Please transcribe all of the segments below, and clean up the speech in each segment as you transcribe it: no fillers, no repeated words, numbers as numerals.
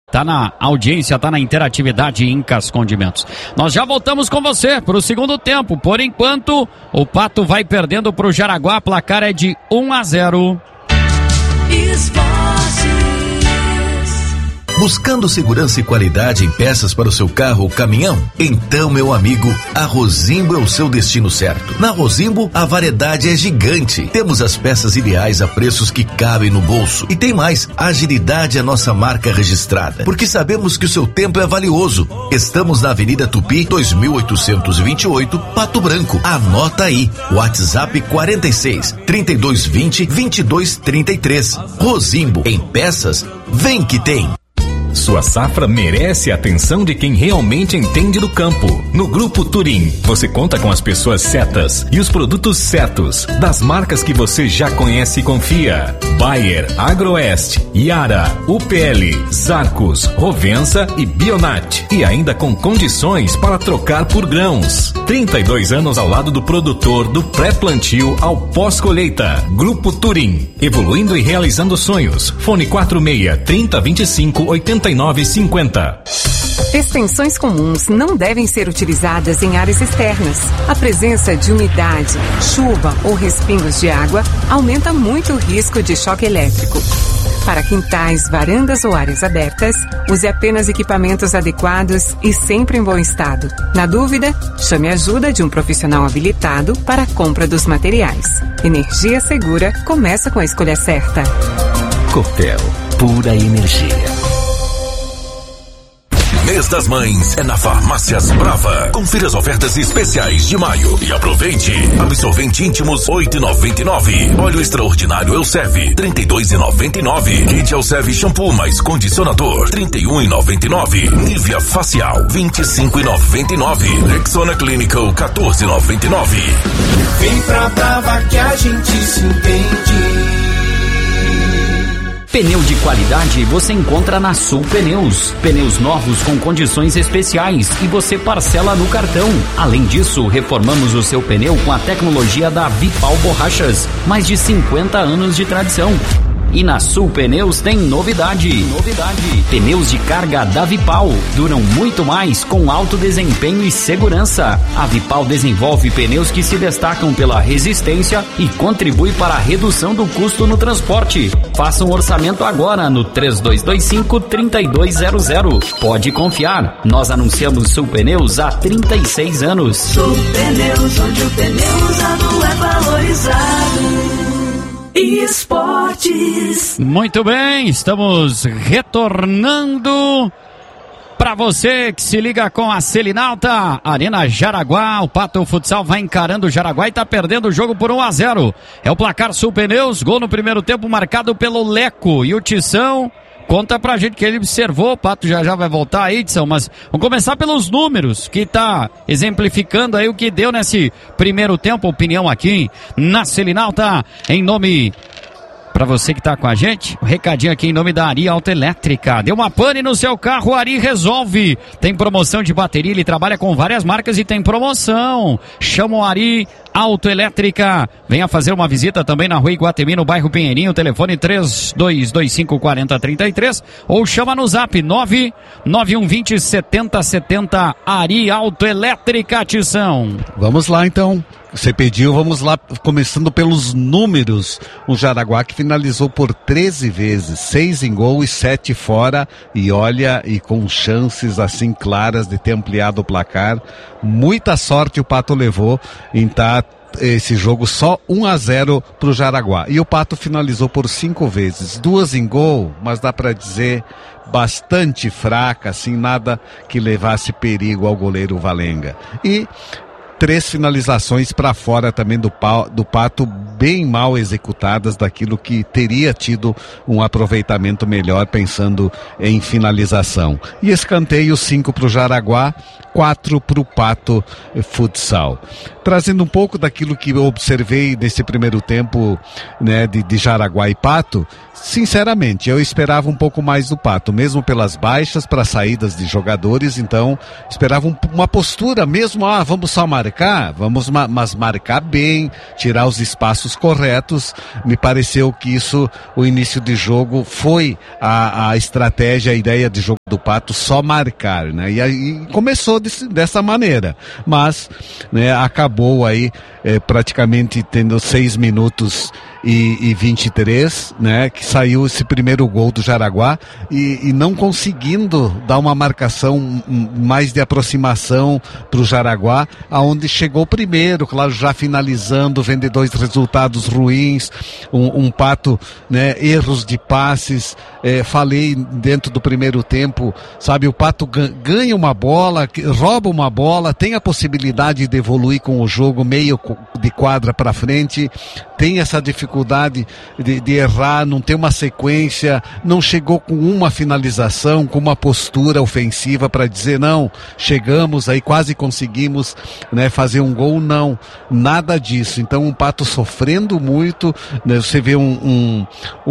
Tá na audiência, tá na interatividade Incas Condimentos. Nós já voltamos com você pro segundo tempo. Por enquanto, o Pato vai perdendo pro Jaraguá. A placar é de 1-0. Buscando segurança e qualidade em peças para o seu carro ou caminhão? Então, meu amigo, a Rosimbo é o seu destino certo. Na Rosimbo, a variedade é gigante. Temos as peças ideais a preços que cabem no bolso. E tem mais, a agilidade é nossa marca registrada. Porque sabemos que o seu tempo é valioso. Estamos na Avenida Tupi, 2828, Pato Branco. Anota aí, WhatsApp 46 3220 2233. Rosimbo, em peças, vem que tem. Sua safra merece a atenção de quem realmente entende do campo. No Grupo Turim, você conta com as pessoas certas e os produtos certos, das marcas que você já conhece e confia. Bayer, Agroeste, Yara, UPL, Zarcos, Rovensa e Bionat. E ainda com condições para trocar por grãos. 32 anos ao lado do produtor, do pré-plantio ao pós-colheita. Grupo Turim, evoluindo e realizando sonhos. Fone 46-3025-8950. Extensões comuns não devem ser utilizadas em áreas externas. A presença de umidade, chuva ou respingos de água aumenta muito o risco de choque elétrico. Para quintais, varandas ou áreas abertas, use apenas equipamentos adequados e sempre em bom estado. Na dúvida, chame a ajuda de um profissional habilitado para a compra dos materiais. Energia segura começa com a escolha certa. Copel, pura energia. Mês das Mães é na Farmácias Brava. Confira as ofertas especiais de maio e aproveite. Absorvente íntimos 8,99. Óleo extraordinário Elsev 32,99. Kit Elsev shampoo mais condicionador 31,99. Nivea facial 25,99. Rexona Clinical 14,99. Vem pra Brava que a gente se entende. Pneu de qualidade você encontra na Sul Pneus. Pneus novos com condições especiais e você parcela no cartão. Além disso, reformamos o seu pneu com a tecnologia da Vipal Borrachas. Mais de 50 anos de tradição. E na Sul Pneus tem novidade. Pneus de carga da Vipal duram muito mais com alto desempenho e segurança. A Vipal desenvolve pneus que se destacam pela resistência e contribui para a redução do custo no transporte. Faça um orçamento agora no 3225-3200. Pode confiar, nós anunciamos Sul Pneus há 36 anos. Sul Pneus, onde o pneu usado é valorizado. Esportes. Muito bem, estamos retornando para você que se liga com a Selinalta, Arena Jaraguá. O Pato Futsal vai encarando o Jaraguá e tá perdendo o jogo por 1-0. É o placar Sul Pneus, gol no primeiro tempo marcado pelo Leco. E o Tição conta pra gente que ele observou. O Pato já vai voltar aí, Edson, mas vamos começar pelos números, que tá exemplificando aí o que deu nesse primeiro tempo. Opinião aqui na Selinalta, em nome... Pra você que tá com a gente, um recadinho aqui em nome da Ari Autoelétrica. Deu uma pane no seu carro, Ari resolve. Tem promoção de bateria, ele trabalha com várias marcas e tem promoção. Chama o Ari Autoelétrica. Venha fazer uma visita também na Rua Iguatemi, no bairro Pinheirinho. Telefone 3225-4033 ou chama no zap 99120-7070. Ari Autoelétrica, Tição. Vamos lá então. Você pediu, vamos lá, começando pelos números. O Jaraguá que finalizou por 13 vezes, 6 em gol e 7 fora, e olha, e com chances assim claras de ter ampliado o placar. Muita sorte o Pato levou em tá esse jogo só 1-0 pro Jaraguá. E o Pato finalizou por 5 vezes, 2 em gol, mas dá pra dizer bastante fraca, assim, nada que levasse perigo ao goleiro Valenga. E 3 finalizações para fora também do Pato, bem mal executadas, daquilo que teria tido um aproveitamento melhor, pensando em finalização. E escanteio 5 para o Jaraguá, 4 para o Pato Futsal. Trazendo um pouco daquilo que eu observei nesse primeiro tempo, né, de Jaraguá e Pato, sinceramente, eu esperava um pouco mais do Pato, mesmo pelas baixas para saídas de jogadores. Então, esperava uma postura mesmo, vamos só marcar, mas marcar bem, tirar os espaços passos corretos. Me pareceu que isso, o início de jogo, foi a estratégia, a ideia de jogo do Pato, só marcar, né? E aí começou dessa maneira, mas, né, acabou aí praticamente tendo 6 minutos e 23, né, que saiu esse primeiro gol do Jaraguá e não conseguindo dar uma marcação mais de aproximação para o Jaraguá, aonde chegou primeiro, claro, já finalizando, vendo 2 resultados ruins, um Pato, né, erros de passes, falei dentro do primeiro tempo, sabe, o Pato ganha uma bola, rouba uma bola, tem a possibilidade de evoluir com o jogo meio de quadra para frente, tem essa dificuldade de errar, não tem uma sequência, não chegou com uma finalização, com uma postura ofensiva para dizer, não, chegamos aí, quase conseguimos, né, fazer um gol, não, nada disso. Então um Pato sofrendo muito, né, você vê um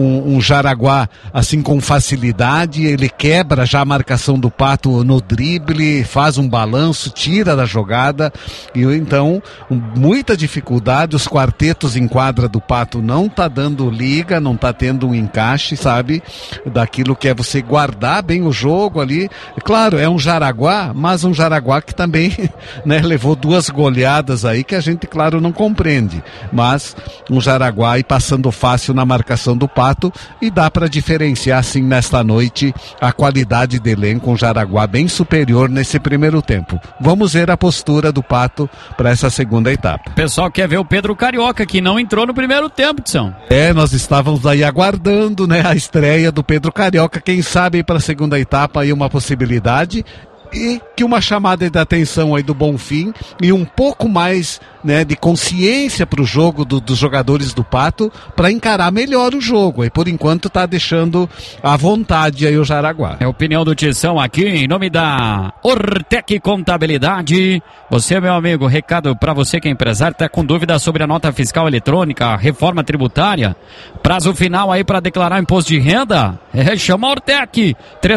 Jaraguá assim com facilidade, ele quebra já a marcação do Pato no drible, faz um balanço, tira da jogada, e então muita dificuldade, os quartetos em quadra do Pato não tá dando liga, não tá tendo um encaixe, sabe, daquilo que é você guardar bem o jogo ali. Claro, é um Jaraguá, mas um Jaraguá que também, né, levou 2 goleadas aí que a gente, claro, não compreende, mas um Jaraguá aí passando fácil na marcação do Pato, e dá para diferenciar assim nesta noite a qualidade de elenco, um Jaraguá bem superior nesse primeiro tempo. Vamos ver a postura do Pato para essa segunda etapa. O pessoal quer ver o Pedro Carioca, que não entrou no primeiro tempo, Tição. Nós estávamos aí aguardando, né, a estreia do Pedro Carioca, quem sabe para a segunda etapa aí uma possibilidade, e que uma chamada de atenção aí do Bonfim e um pouco mais, né, de consciência para o jogo dos jogadores do Pato, para encarar melhor o jogo, e por enquanto tá deixando à vontade aí o Jaraguá. É a opinião do Tição aqui em nome da Ortec Contabilidade. Você, meu amigo, recado para você que é empresário, tá com dúvida sobre a nota fiscal eletrônica, reforma tributária, prazo final aí para declarar o imposto de renda, chama a Ortec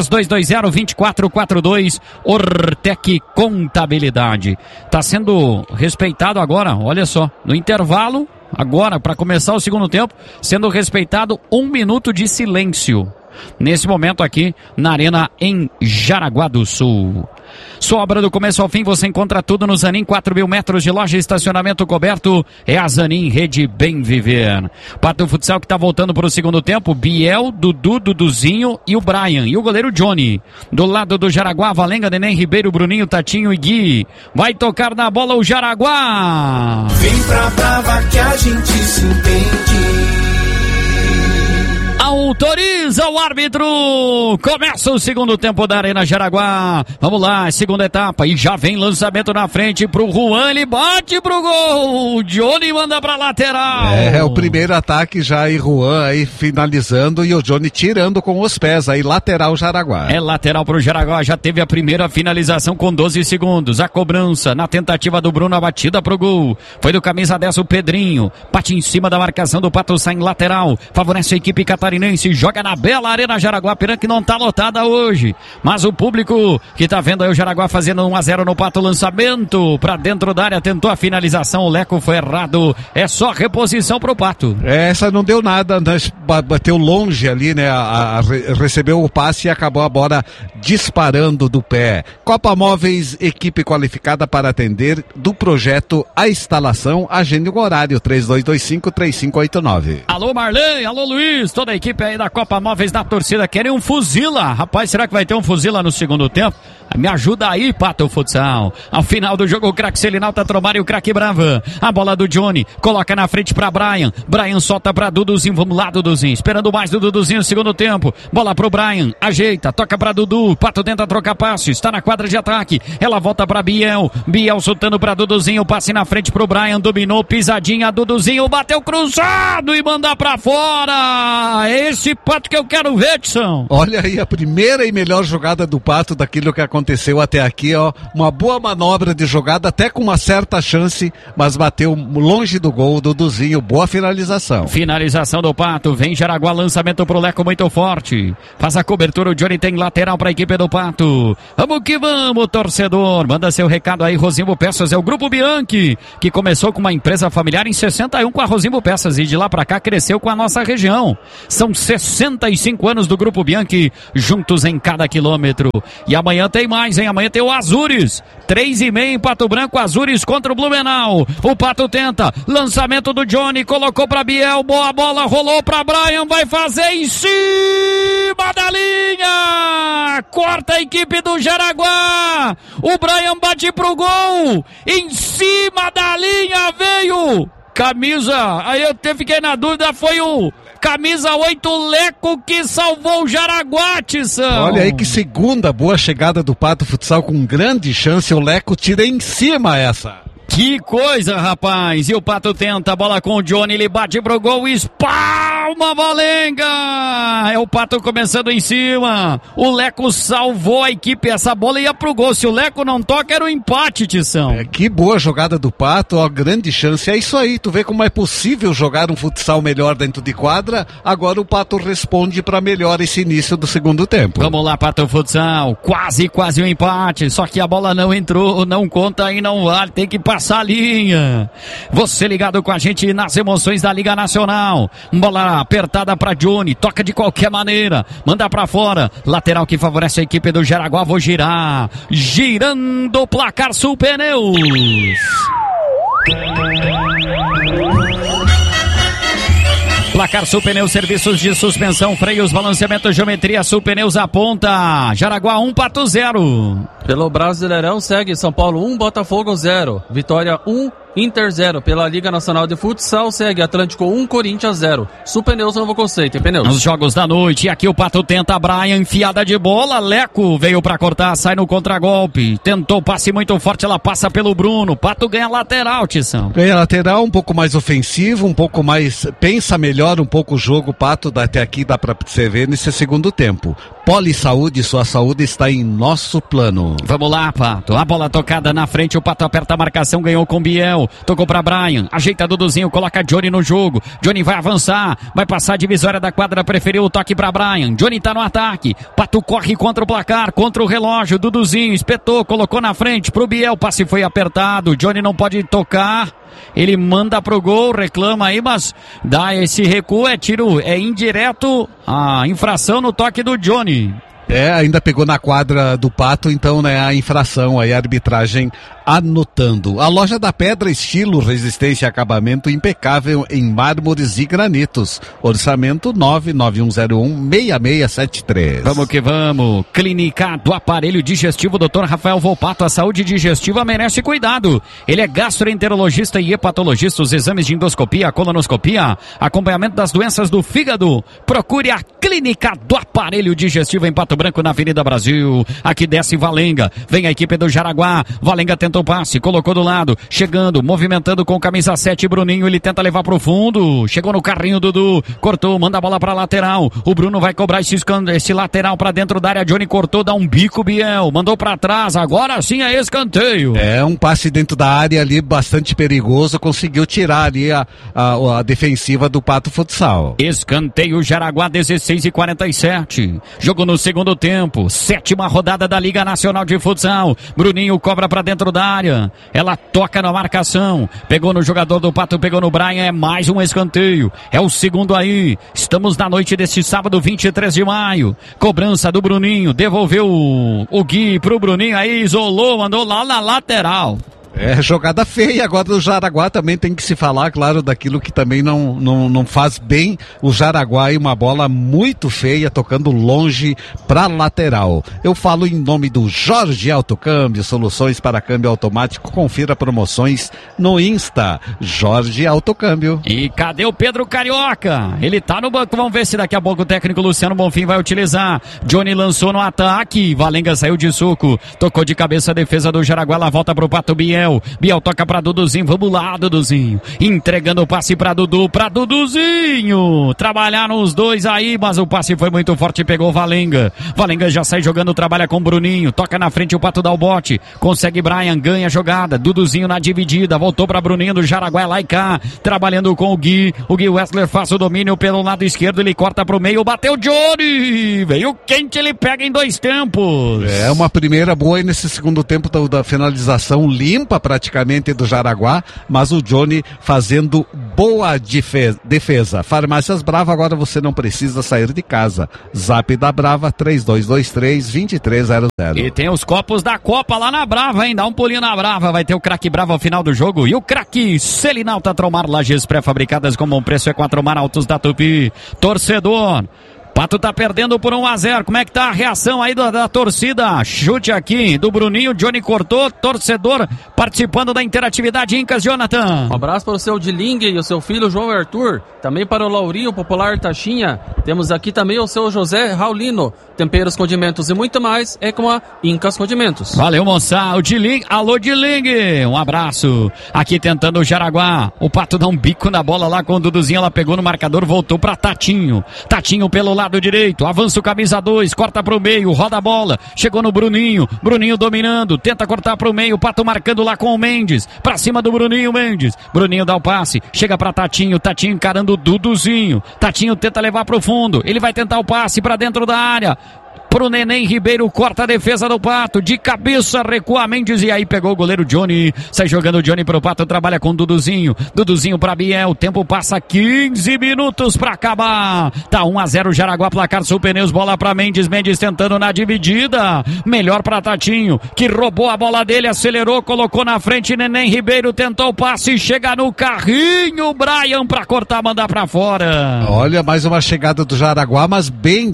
3220-2442. Ortec Contabilidade. Está sendo respeitado agora, olha só, no intervalo, agora para começar o segundo tempo, sendo respeitado 1 minuto de silêncio. Nesse momento aqui na Arena em Jaraguá do Sul. Sobra do começo ao fim, você encontra tudo no Zanin, 4.000 metros de loja e estacionamento coberto. É a Zanin, Rede Bem Viver. Pato Futsal que tá voltando para o segundo tempo. Biel, Dudu, Duduzinho e o Brian. E o goleiro Johnny. Do lado do Jaraguá, Valenga, Neném, Ribeiro, Bruninho, Tatinho e Gui. Vai tocar na bola o Jaraguá. Vem pra Brava que a gente se entende. Autoriza o árbitro. Começa o segundo tempo da Arena Jaraguá. Vamos lá, segunda etapa. E já vem lançamento na frente pro Juan. Ele bate pro gol. Johnny manda pra lateral. É o primeiro ataque já aí, Juan aí finalizando e o Johnny tirando com os pés. Aí lateral Jaraguá. É lateral pro Jaraguá. Já teve a primeira finalização com 12 segundos. A cobrança na tentativa do Bruno, a batida pro gol. Foi do camisa 10 o Pedrinho. Bate em cima da marcação do Pato, sai em lateral. Favorece a equipe catarinense. Joga na bela Arena Jaraguá, pena que não tá lotada hoje, mas o público que tá vendo aí o Jaraguá fazendo 1-0 no Pato, lançamento pra dentro da área, tentou a finalização, o Leco foi errado, é só reposição pro Pato. Essa não deu nada, bateu longe ali, né, recebeu o passe e acabou a bola disparando do pé. Copa Móveis, equipe qualificada para atender do projeto A Instalação, agende o horário 3225-3589. Alô Marlene, alô Luiz, toda a equipe aí da Copa Móveis da torcida, querem um Fuzila. Rapaz, será que vai ter um Fuzila no segundo tempo? Me ajuda aí, Pato Futsal. Ao final do jogo, o craque Selinal tá Tromar e o craque Brava. A bola do Johnny, coloca na frente pra Brian. Brian solta pra Duduzinho, vamos lá, Duduzinho. Esperando mais do Duduzinho no segundo tempo. Bola pro Brian, ajeita, toca pra Dudu. Pato tenta trocar passe, está na quadra de ataque. Ela volta pra Biel. Biel soltando pra Duduzinho, passe na frente pro Brian, dominou, pisadinha, Duduzinho bateu cruzado e manda pra fora. É esse Pato que eu quero ver, Tição. Olha aí a primeira e melhor jogada do Pato daquilo que aconteceu até aqui, ó. Uma boa manobra de jogada, até com uma certa chance, mas bateu longe do gol do Duzinho. Boa finalização. Finalização do Pato, vem Jaraguá, lançamento pro Leco muito forte. Faz a cobertura, o Johnny tem lateral pra equipe do Pato. Vamos que vamos, torcedor. Manda seu recado aí, Rosimbo Peças, é o Grupo Bianchi, que começou com uma empresa familiar em 61 com a Rosimbo Peças e de lá pra cá cresceu com a nossa região. São 65 anos do Grupo Bianchi, juntos em cada quilômetro. E amanhã tem mais, hein? Amanhã tem o Azures. 3h30 em Pato Branco, Azures contra o Blumenau. O Pato tenta, lançamento do Johnny, colocou pra Biel, boa bola, rolou pra Brian, vai fazer em cima da linha. Corta a equipe do Jaraguá. O Brian bate pro gol. Em cima da linha veio camisa, aí eu fiquei na dúvida, foi o camisa 8 Leco que salvou o Jaraguá, Tição. Olha aí que segunda boa chegada do Pato Futsal com grande chance, o Leco tira em cima essa. Que coisa, rapaz! E o Pato tenta, a bola com o Johnny, ele bate pro gol, espalma Valenga! É o Pato começando em cima. O Leco salvou a equipe, essa bola ia pro gol. Se o Leco não toca, era um empate, Tição. Que boa jogada do Pato, ó, grande chance. É isso aí, tu vê como é possível jogar um futsal melhor dentro de quadra. Agora o Pato responde para melhor esse início do segundo tempo. Vamos lá, Pato Futsal, quase um empate, só que a bola não entrou, não conta e não vale, tem que passar a linha. Você ligado com a gente nas emoções da Liga Nacional. Bola apertada para Johnny, toca de qualquer maneira, manda para fora, lateral que favorece a equipe do Jaraguá. Vou girar, girando o placar Sul Pneus. Placar Sul Pneus, serviços de suspensão, freios, balanceamento, geometria. Sul Pneus aponta Jaraguá 1, Pato 0. Pelo Brasileirão segue São Paulo 1, Botafogo 0. Vitória 1, Inter 0. Pela Liga Nacional de Futsal segue Atlântico 1, Corinthians 0. Sul Pneus, novo conceito, em pneus. Nos jogos da noite, aqui o Pato tenta, Brian, enfiada de bola, Leco veio pra cortar, sai no contragolpe, tentou passe muito forte, ela passa pelo Bruno, Pato ganha lateral, Tição. Ganha lateral, um pouco mais ofensivo, um pouco mais, pensa melhor um pouco o jogo, Pato, até aqui dá pra você ver nesse segundo tempo. Polisaúde, sua saúde está em nosso plano. Vamos lá, Pato, a bola tocada na frente, o Pato aperta a marcação, ganhou com Biel, tocou pra Brian, ajeita Duduzinho, coloca Johnny no jogo, Johnny vai avançar, vai passar a divisória da quadra, preferiu o toque pra Brian, Johnny tá no ataque, Pato corre contra o placar, contra o relógio, Duduzinho espetou, colocou na frente pro Biel, passe foi apertado, Johnny não pode tocar, ele manda pro gol, reclama aí, mas dá esse recuo, é tiro, é indireto, a infração no toque do Johnny. Ainda pegou na quadra do Pato, então, né, a infração, aí a arbitragem anotando. A Loja da Pedra, estilo, resistência e acabamento impecável em mármores e granitos. Orçamento 99101-6673. Vamos que vamos. Clínica do Aparelho Digestivo, Dr. Rafael Volpato. A saúde digestiva merece cuidado. Ele é gastroenterologista e hepatologista. Os exames de endoscopia, colonoscopia, acompanhamento das doenças do fígado. Procure a Clínica do Aparelho Digestivo em Pato Branco, na Avenida Brasil. Aqui desce Valenga. Vem a equipe do Jaraguá. Valenga tentou o passe, colocou do lado, chegando, movimentando com camisa 7, Bruninho, ele tenta levar pro fundo, chegou no carrinho, Dudu, cortou, manda a bola pra lateral, o Bruno vai cobrar esse lateral pra dentro da área, Johnny cortou, dá um bico, Biel, mandou pra trás, agora sim é escanteio. É um passe dentro da área ali, bastante perigoso, conseguiu tirar ali a defensiva do Pato Futsal. Escanteio, Jaraguá, 16h47, jogo no segundo tempo, 7ª rodada da Liga Nacional de Futsal, Bruninho cobra pra dentro da área, ela toca na marcação, pegou no jogador do Pato, pegou no Brian, é mais um escanteio, é o segundo aí, estamos na noite deste sábado, 23 de maio, cobrança do Bruninho, devolveu o Gui pro Bruninho, aí isolou, mandou lá na lateral. É jogada feia, agora o Jaraguá também tem que se falar, claro, daquilo que também não faz bem o Jaraguá, e uma bola muito feia, tocando longe pra lateral. Eu falo em nome do Jorge Autocâmbio, soluções para câmbio automático, confira promoções no Insta, Jorge Autocâmbio. E cadê o Pedro Carioca? Ele tá no banco, vamos ver se daqui a pouco o técnico Luciano Bonfim vai utilizar. Johnny lançou no ataque, Valenga saiu de suco, tocou de cabeça a defesa do Jaraguá, ela volta pro Pato Biel. Biel. Biel toca pra Duduzinho. Vamos lá, Duduzinho. Entregando o passe pra Dudu, pra Duduzinho. Trabalharam os dois aí, mas o passe foi muito forte e pegou o Valenga. Valenga já sai jogando, trabalha com o Bruninho. Toca na frente, o Pato dá o bote. Consegue Brian, ganha a jogada. Duduzinho na dividida. Voltou pra Bruninho do Jaraguá, lá e cá. Trabalhando com o Gui. O Gui Wesley faz o domínio pelo lado esquerdo. Ele corta pro meio. Bateu Johnny. Veio quente, ele pega em 2 tempos. É uma primeira boa aí nesse segundo tempo da finalização limpa praticamente do Jaraguá, mas o Johnny fazendo boa defesa. Farmácias Brava, agora você não precisa sair de casa. Zap da Brava 3223-2300. E tem os copos da Copa lá na Brava, hein? Dá um pulinho na Brava, vai ter o craque Brava ao final do jogo. E o craque Selinalta Tromar, lajes pré-fabricadas com bom preço, é 4 Mar Altos da Tupi. Torcedor, Pato tá perdendo por 1-0. Como é que tá a reação aí da torcida? Chute aqui do Bruninho. Johnny cortou. Torcedor participando da interatividade. Incas, Jonathan. Um abraço para o seu Diling e o seu filho João Arthur. Também para o Laurinho, popular Taxinha. Temos aqui também o seu José Raulino. Temperos, condimentos e muito mais é com a Incas Condimentos. Valeu, moça. O Diling. Alô, Diling. Um abraço. Aqui tentando o Jaraguá. O Pato dá um bico na bola lá com o Duduzinho. Ela pegou no marcador. Voltou para Tatinho. Tatinho pelo lado direito, avança o camisa 2, corta pro meio, roda a bola, chegou no Bruninho, Bruninho dominando, tenta cortar pro meio, Pato marcando lá com o Mendes, pra cima do Bruninho, Mendes, Bruninho dá o passe, chega pra Tatinho, Tatinho encarando o Duduzinho, Tatinho tenta levar pro fundo, ele vai tentar o passe pra dentro da área, pro Neném Ribeiro, corta a defesa do Pato, de cabeça recua Mendes e aí pegou o goleiro Johnny, sai jogando o Johnny pro Pato, trabalha com o Duduzinho, Duduzinho pra Biel, o tempo passa 15 minutos pra acabar, tá 1-0 Jaraguá, placar Sul Pneus, bola pra Mendes, Mendes tentando na dividida, melhor pra Tatinho, que roubou a bola dele, acelerou, colocou na frente, Neném Ribeiro tentou o passe, chega no carrinho, Brian pra cortar, mandar pra fora. Olha, mais uma chegada do Jaraguá, mas bem,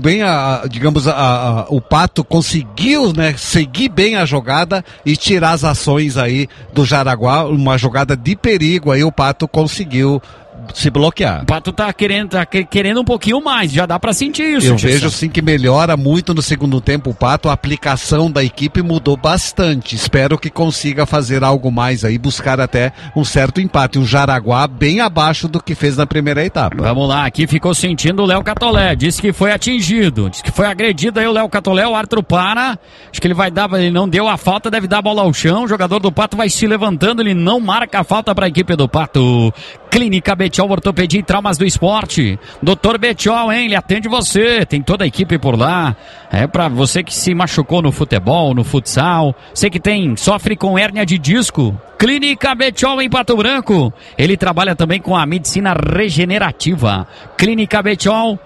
digamos, o Pato conseguiu, né, seguir bem a jogada e tirar as ações aí do Jaraguá, uma jogada de perigo aí o Pato conseguiu se bloquear. O Pato tá querendo um pouquinho mais, já dá pra sentir isso. Eu vejo sim que melhora muito no segundo tempo o Pato, a aplicação da equipe mudou bastante, espero que consiga fazer algo mais aí, buscar até um certo empate, um Jaraguá bem abaixo do que fez na primeira etapa. Vamos lá, aqui ficou sentindo o Léo Catolé, disse que foi atingido, disse que foi agredido aí o Léo Catolé, o árbitro para, acho que ele vai dar, ele não deu a falta, deve dar a bola ao chão, o jogador do Pato vai se levantando, ele não marca a falta para a equipe do Pato. Clínica Betiol, Ortopedia e Traumas do Esporte. Doutor Betiol, hein? Ele atende você. Tem toda a equipe por lá. É pra você que se machucou no futebol, no futsal. Você que sofre com hérnia de disco. Clínica Betiol em Pato Branco. Ele trabalha também com a medicina regenerativa. Clínica Betiol.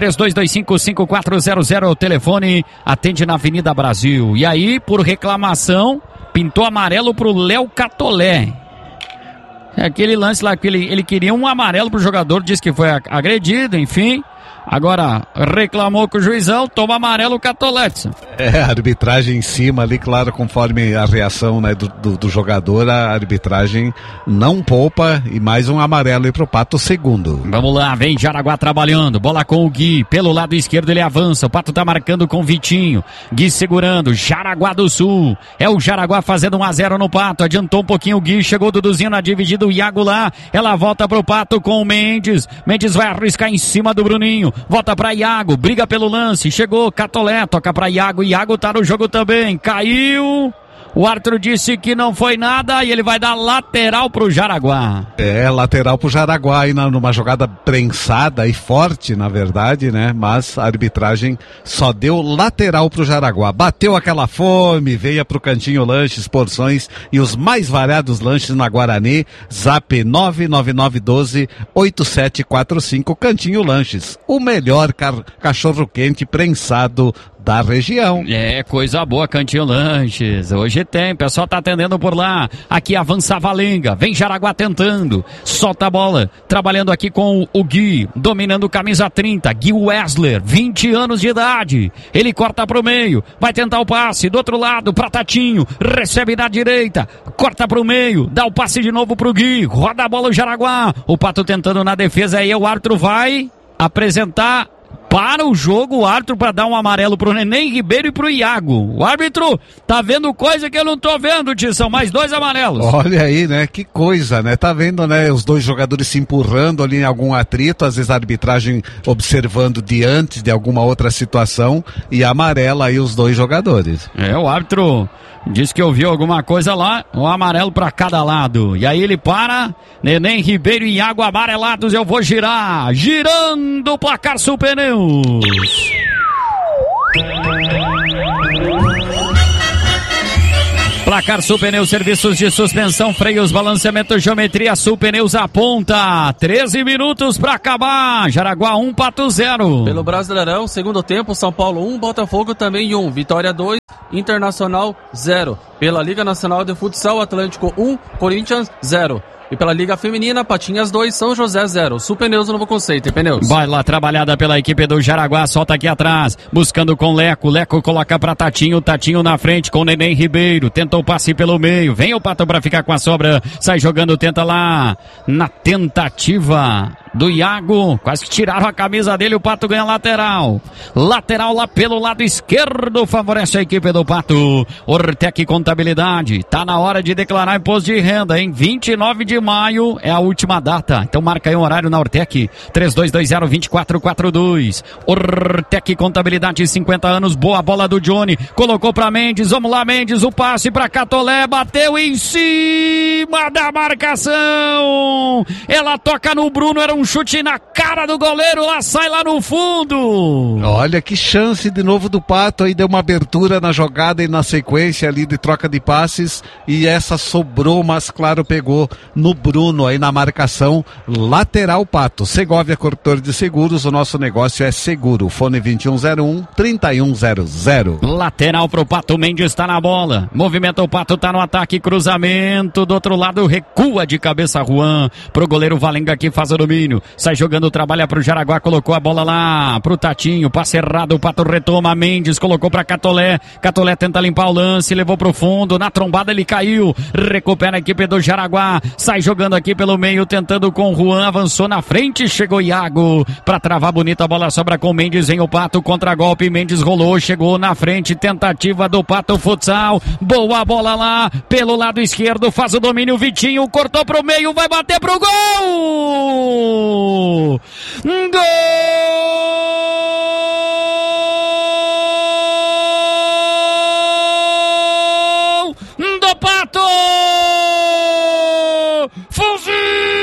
3225-5400 é o telefone, atende na Avenida Brasil. E aí, por reclamação, pintou amarelo pro Léo Catolé. Aquele lance lá que ele queria um amarelo pro jogador, disse que foi agredido, enfim. Agora reclamou com o juizão, toma amarelo o Catolete. A arbitragem em cima ali, claro, conforme a reação, né, do jogador, a arbitragem não poupa e mais um amarelo aí pro Pato, segundo. Vamos lá, vem Jaraguá trabalhando, bola com o Gui, pelo lado esquerdo ele avança, o Pato tá marcando com o Vitinho, Gui segurando, Jaraguá do Sul, é o Jaraguá fazendo 1-0 no Pato, adiantou um pouquinho o Gui, chegou o Duduzinho na dividida, o Iago lá, ela volta pro Pato com o Mendes vai arriscar em cima do Bruninho, volta pra Iago, briga pelo lance, chegou Catolé, toca pra Iago, Iago tá no jogo também, caiu, o árbitro disse que não foi nada e ele vai dar lateral pro Jaraguá. Lateral pro Jaraguá aí numa jogada prensada e forte, na verdade, né? Mas a arbitragem só deu lateral pro Jaraguá. Bateu aquela fome, veio pro Cantinho Lanches, porções e os mais variados lanches na Guarani. Zap 99912-8745, Cantinho Lanches. O melhor cachorro quente prensado da região. É, coisa boa, Cantinho Lanches. Hoje tem, o pessoal tá atendendo por lá. Aqui avança a Valenga, vem Jaraguá tentando, solta a bola, trabalhando aqui com o Gui, dominando camisa 30, Gui Wesley, 20 anos de idade. Ele corta pro meio, vai tentar o passe, do outro lado, pra Tatinho, recebe na direita, corta pro meio, dá o passe de novo pro Gui, roda a bola o Jaraguá. O Pato tentando na defesa, aí o árbitro vai apresentar para o jogo o árbitro para dar um amarelo pro Neném Ribeiro e pro Iago. O árbitro tá vendo coisa que eu não tô vendo, tio. São mais 2 amarelos. Olha aí, né? Que coisa, né? Tá vendo, né? Os 2 jogadores se empurrando ali em algum atrito, às vezes a arbitragem observando diante de alguma outra situação e amarela aí os 2 jogadores. O árbitro disse que ouviu alguma coisa lá, um amarelo para cada lado. E aí ele para, Neném Ribeiro e Iago amarelados, eu vou girar. Girando o placar Sul Pneus. Placar Sul Pneus, serviços de suspensão, freios, balanceamento, geometria, Sul Pneus aponta. 13 minutos para acabar. Jaraguá 1, Pato 0. Pelo Brasileirão, segundo tempo, São Paulo 1, Botafogo também 1. Vitória 2, Internacional 0. Pela Liga Nacional de Futsal, Atlântico 1, Corinthians 0. E pela Liga Feminina, Patinhas 2, São José 0. Sul Pneus, novo conceito, hein, Pneus? Vai lá, trabalhada pela equipe do Jaraguá, solta aqui atrás, buscando com Leco. Leco coloca pra Tatinho, Tatinho na frente com o Neném Ribeiro. Tentou o passe pelo meio, vem o Pato pra ficar com a sobra. Sai jogando, tenta lá, na tentativa do Iago, quase que tiraram a camisa dele, o Pato ganha lateral. Lateral lá pelo lado esquerdo, favorece a equipe do Pato. Ortec Contabilidade, tá na hora de declarar imposto de renda, hein? 29 de maio é a última data, então marca aí um horário na Ortec, 3220-2442. Ortec Contabilidade, 50 anos, boa bola do Johnny, colocou pra Mendes, vamos lá Mendes, o passe pra Catolé, bateu em cima da marcação, ela toca no Bruno, era um chute na cara do goleiro, lá sai lá no fundo. Olha que chance de novo do Pato, aí deu uma abertura na jogada e na sequência ali de troca de passes, e essa sobrou, mas claro, pegou no Bruno aí na marcação, lateral Pato. Segovia Corretor de Seguros, o nosso negócio é seguro. Fone 2101-3100. Lateral pro Pato, Mendes tá na bola, movimenta o Pato, tá no ataque, cruzamento, do outro lado recua de cabeça Juan, pro goleiro Valenga que faz o domínio. Sai jogando, trabalha pro Jaraguá, colocou a bola lá pro Tatinho, passe errado, o Pato retoma, Mendes colocou pra Catolé, Catolé tenta limpar o lance, levou pro fundo, na trombada ele caiu, recupera a equipe do Jaraguá, sai jogando aqui pelo meio, tentando com o Juan, avançou na frente, chegou Iago, pra travar bonita, a bola sobra com Mendes, vem o Pato, contra-golpe, Mendes rolou, chegou na frente, tentativa do Pato Futsal, boa bola lá, pelo lado esquerdo, faz o domínio, Vitinho, cortou pro meio, vai bater pro gol! Gol do Pato! Fuzila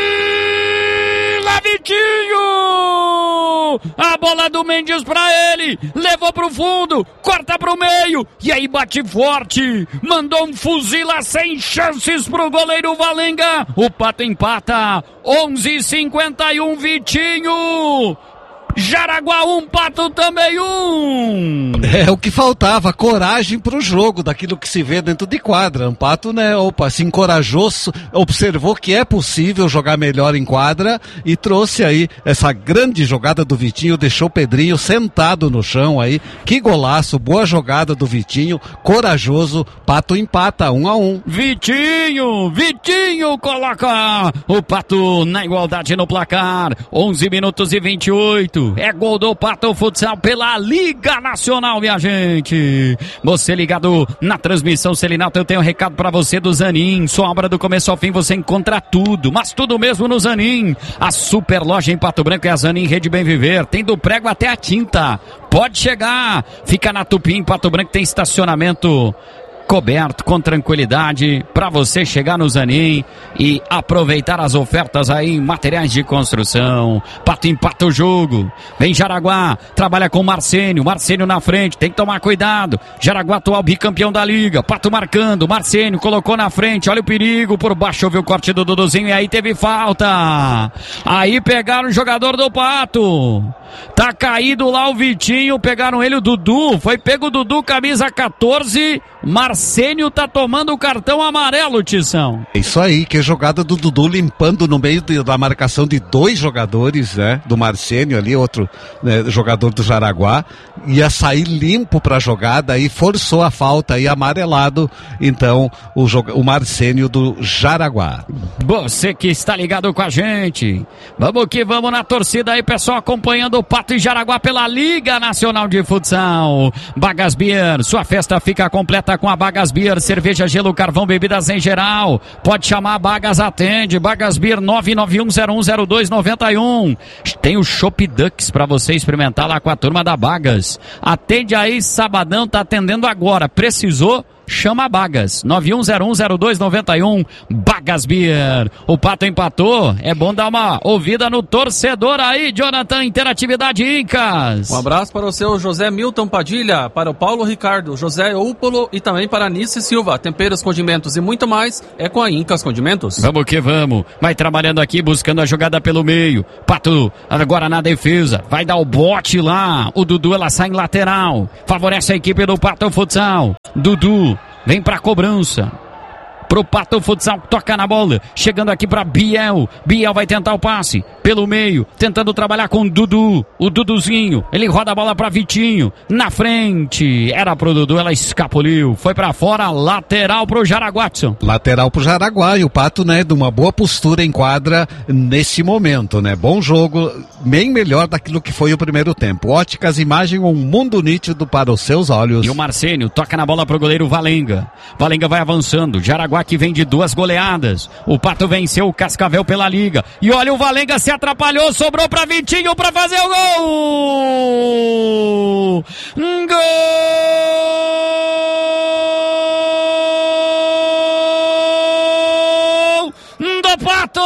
Vitinho! A bola do Mendes pra ele, levou pro fundo, corta pro meio, e aí bate forte, mandou um fuzila sem chances pro goleiro Valenga, o Pato empata, 11:51, Vitinho! Jaraguá 1, Pato também 1. É o que faltava, coragem pro jogo, daquilo que se vê dentro de quadra. O Pato, né, se encorajou, observou que é possível jogar melhor em quadra e trouxe aí essa grande jogada do Vitinho, deixou o Pedrinho sentado no chão aí. Que golaço, boa jogada do Vitinho, corajoso. Pato empata 1-1. Vitinho coloca o Pato na igualdade no placar. 11 minutos e 28. É gol do Pato Futsal pela Liga Nacional, minha gente. Você ligado na transmissão Selinalta, eu tenho um recado pra você do Zanin. Sua obra do começo ao fim, você encontra tudo, mas tudo mesmo no Zanin. A super loja em Pato Branco é a Zanin Rede Bem Viver. Tem do prego até a tinta. Pode chegar. Fica na Tupi, em Pato Branco, tem estacionamento coberto com tranquilidade para você chegar no Zanin e aproveitar as ofertas aí em materiais de construção. Pato empata o jogo, vem Jaraguá, trabalha com Marcênio na frente, tem que tomar cuidado. Jaraguá atual bicampeão da liga, Pato marcando, Marcênio colocou na frente, olha o perigo, por baixo houve o corte do Duduzinho e aí teve falta. Aí pegaram o jogador do Pato, tá caído lá o Vitinho, pegaram ele, o Dudu, foi pego o Dudu, camisa 14, Marcênio Marcênio tá tomando o cartão amarelo, Tição. Isso aí, que é jogada do Dudu limpando no meio da marcação de 2 jogadores, né? Do Marcênio ali, outro, né, jogador do Jaraguá, ia sair limpo pra jogada e forçou a falta e amarelado, então, o Marcênio do Jaraguá. Você que está ligado com a gente, vamos que vamos na torcida aí, pessoal, acompanhando o Pato e Jaraguá pela Liga Nacional de Futsal. Bagas Beer, sua festa fica completa com a Bagas Beer, cerveja, gelo, carvão, bebidas em geral. Pode chamar a Bagas, atende. Bagas Beer 991010291. Tem o Chopp Ducks para você experimentar lá com a turma da Bagas. Atende aí, sabadão, tá atendendo agora. Precisou? Chama a Bagas, 91010291, Bagas Beer. O Pato empatou, é bom dar uma ouvida no torcedor aí, Jonathan, Interatividade Incas. Um abraço para o seu José Milton Padilha, para o Paulo Ricardo, José Úpolo e também para a Nice Silva. Temperos, condimentos e muito mais é com a Incas Condimentos. Vamos que vamos, vai trabalhando aqui, buscando a jogada pelo meio. Pato agora na defesa, vai dar o bote lá, o Dudu, ela sai em lateral, favorece a equipe do Pato Futsal. Dudu vem pra cobrança. Pro Pato Futsal, toca na bola. Chegando aqui pra Biel. Biel vai tentar o passe pelo meio, tentando trabalhar com o Dudu. O Duduzinho, ele roda a bola pra Vitinho. Na frente, era pro Dudu, ela escapuliu. Foi pra fora, lateral pro Jaraguá. Lateral pro Jaraguá, e o Pato, né, de uma boa postura em quadra nesse momento, né? Bom jogo, bem melhor daquilo que foi o primeiro tempo. Óticas, imagem, um mundo nítido para os seus olhos. E o Marcênio toca na bola pro goleiro Valenga. Valenga vai avançando. Jaraguá que vem de 2 goleadas. O Pato venceu o Cascavel pela Liga. E olha, o Valenga se atrapalhou, sobrou pra Vitinho pra fazer o gol! Gol do Pato!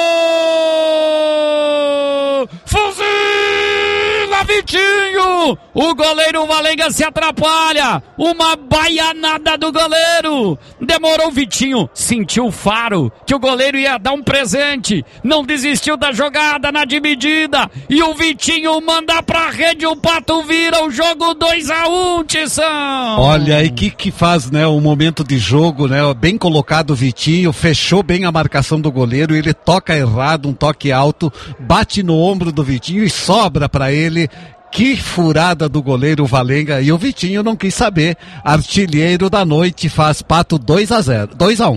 Fuzila Vitinho! O goleiro Valenga se atrapalha. Uma baianada do goleiro. Demorou o Vitinho. Sentiu o faro que o goleiro ia dar um presente. Não desistiu da jogada na dividida. E o Vitinho manda pra rede. O Pato vira o jogo 2-1, Tição. Olha aí que faz, né? O momento de jogo, né? Bem colocado o Vitinho. Fechou bem a marcação do goleiro. Ele toca errado, um toque alto. Bate no ombro do Vitinho e sobra pra ele. Que furada do goleiro Valenga, e o Vitinho não quis saber. Artilheiro da noite, faz Pato 2-1.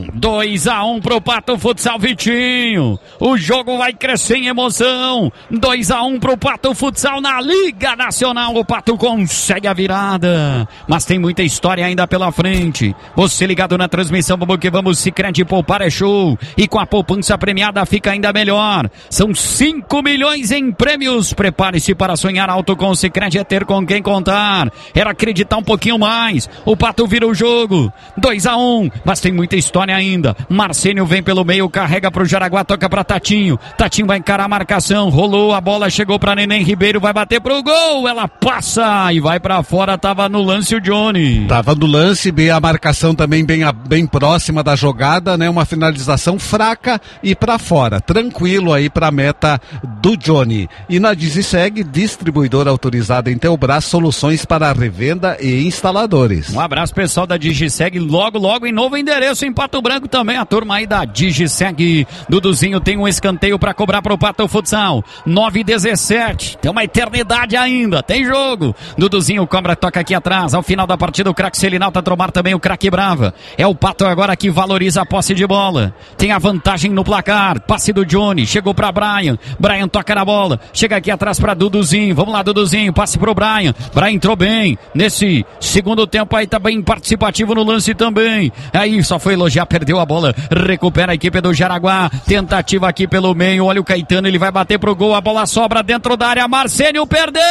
2-1 pro Pato Futsal, Vitinho. O jogo vai crescer em emoção. 2-1 pro Pato Futsal na Liga Nacional. O Pato consegue a virada, mas tem muita história ainda pela frente. Você ligado na transmissão, vamos que vamos. Sicredi, poupar é show, e com a poupança premiada fica ainda melhor. São 5 milhões em prêmios. Prepare-se para sonhar alto com o Sicredi, é ter com quem contar. Era acreditar um pouquinho mais. O Pato vira o jogo. 2-1, mas tem muita história ainda. Marcênio vem pelo meio, carrega pro Jaraguá, toca pra Tatinho. Tatinho vai encarar a marcação, rolou a bola, chegou pra Neném Ribeiro, vai bater pro gol. Ela passa e vai pra fora. Tava no lance o Johnny. Tava no lance, a marcação também bem próxima da jogada, né? Uma finalização fraca e pra fora. Tranquilo aí pra meta do Johnny. E na Digiseg, distribuidora autorizada em Teobras, soluções para revenda e instaladores. Um abraço, pessoal da Digiseg, logo em novo endereço em Pato Branco também, a turma aí da Digiseg. Duduzinho tem um escanteio para cobrar pro Pato Futsal, 9-17, tem uma eternidade ainda, tem jogo. Duduzinho cobra, toca aqui atrás, ao final da partida o craque Selinalta trombar também o craque Brava. É o Pato agora que valoriza a posse de bola, tem a vantagem no placar, passe do Johnny, chegou para Brian toca na bola, chega aqui atrás para Duduzinho, vamos lá Duduzinho, passe pro Brian entrou bem nesse segundo tempo aí, tá bem participativo no lance também, aí só foi elogiar, perdeu a bola, recupera a equipe do Jaraguá, tentativa aqui pelo meio, olha o Caetano, ele vai bater pro gol, a bola sobra dentro da área, Marcênio perdeu,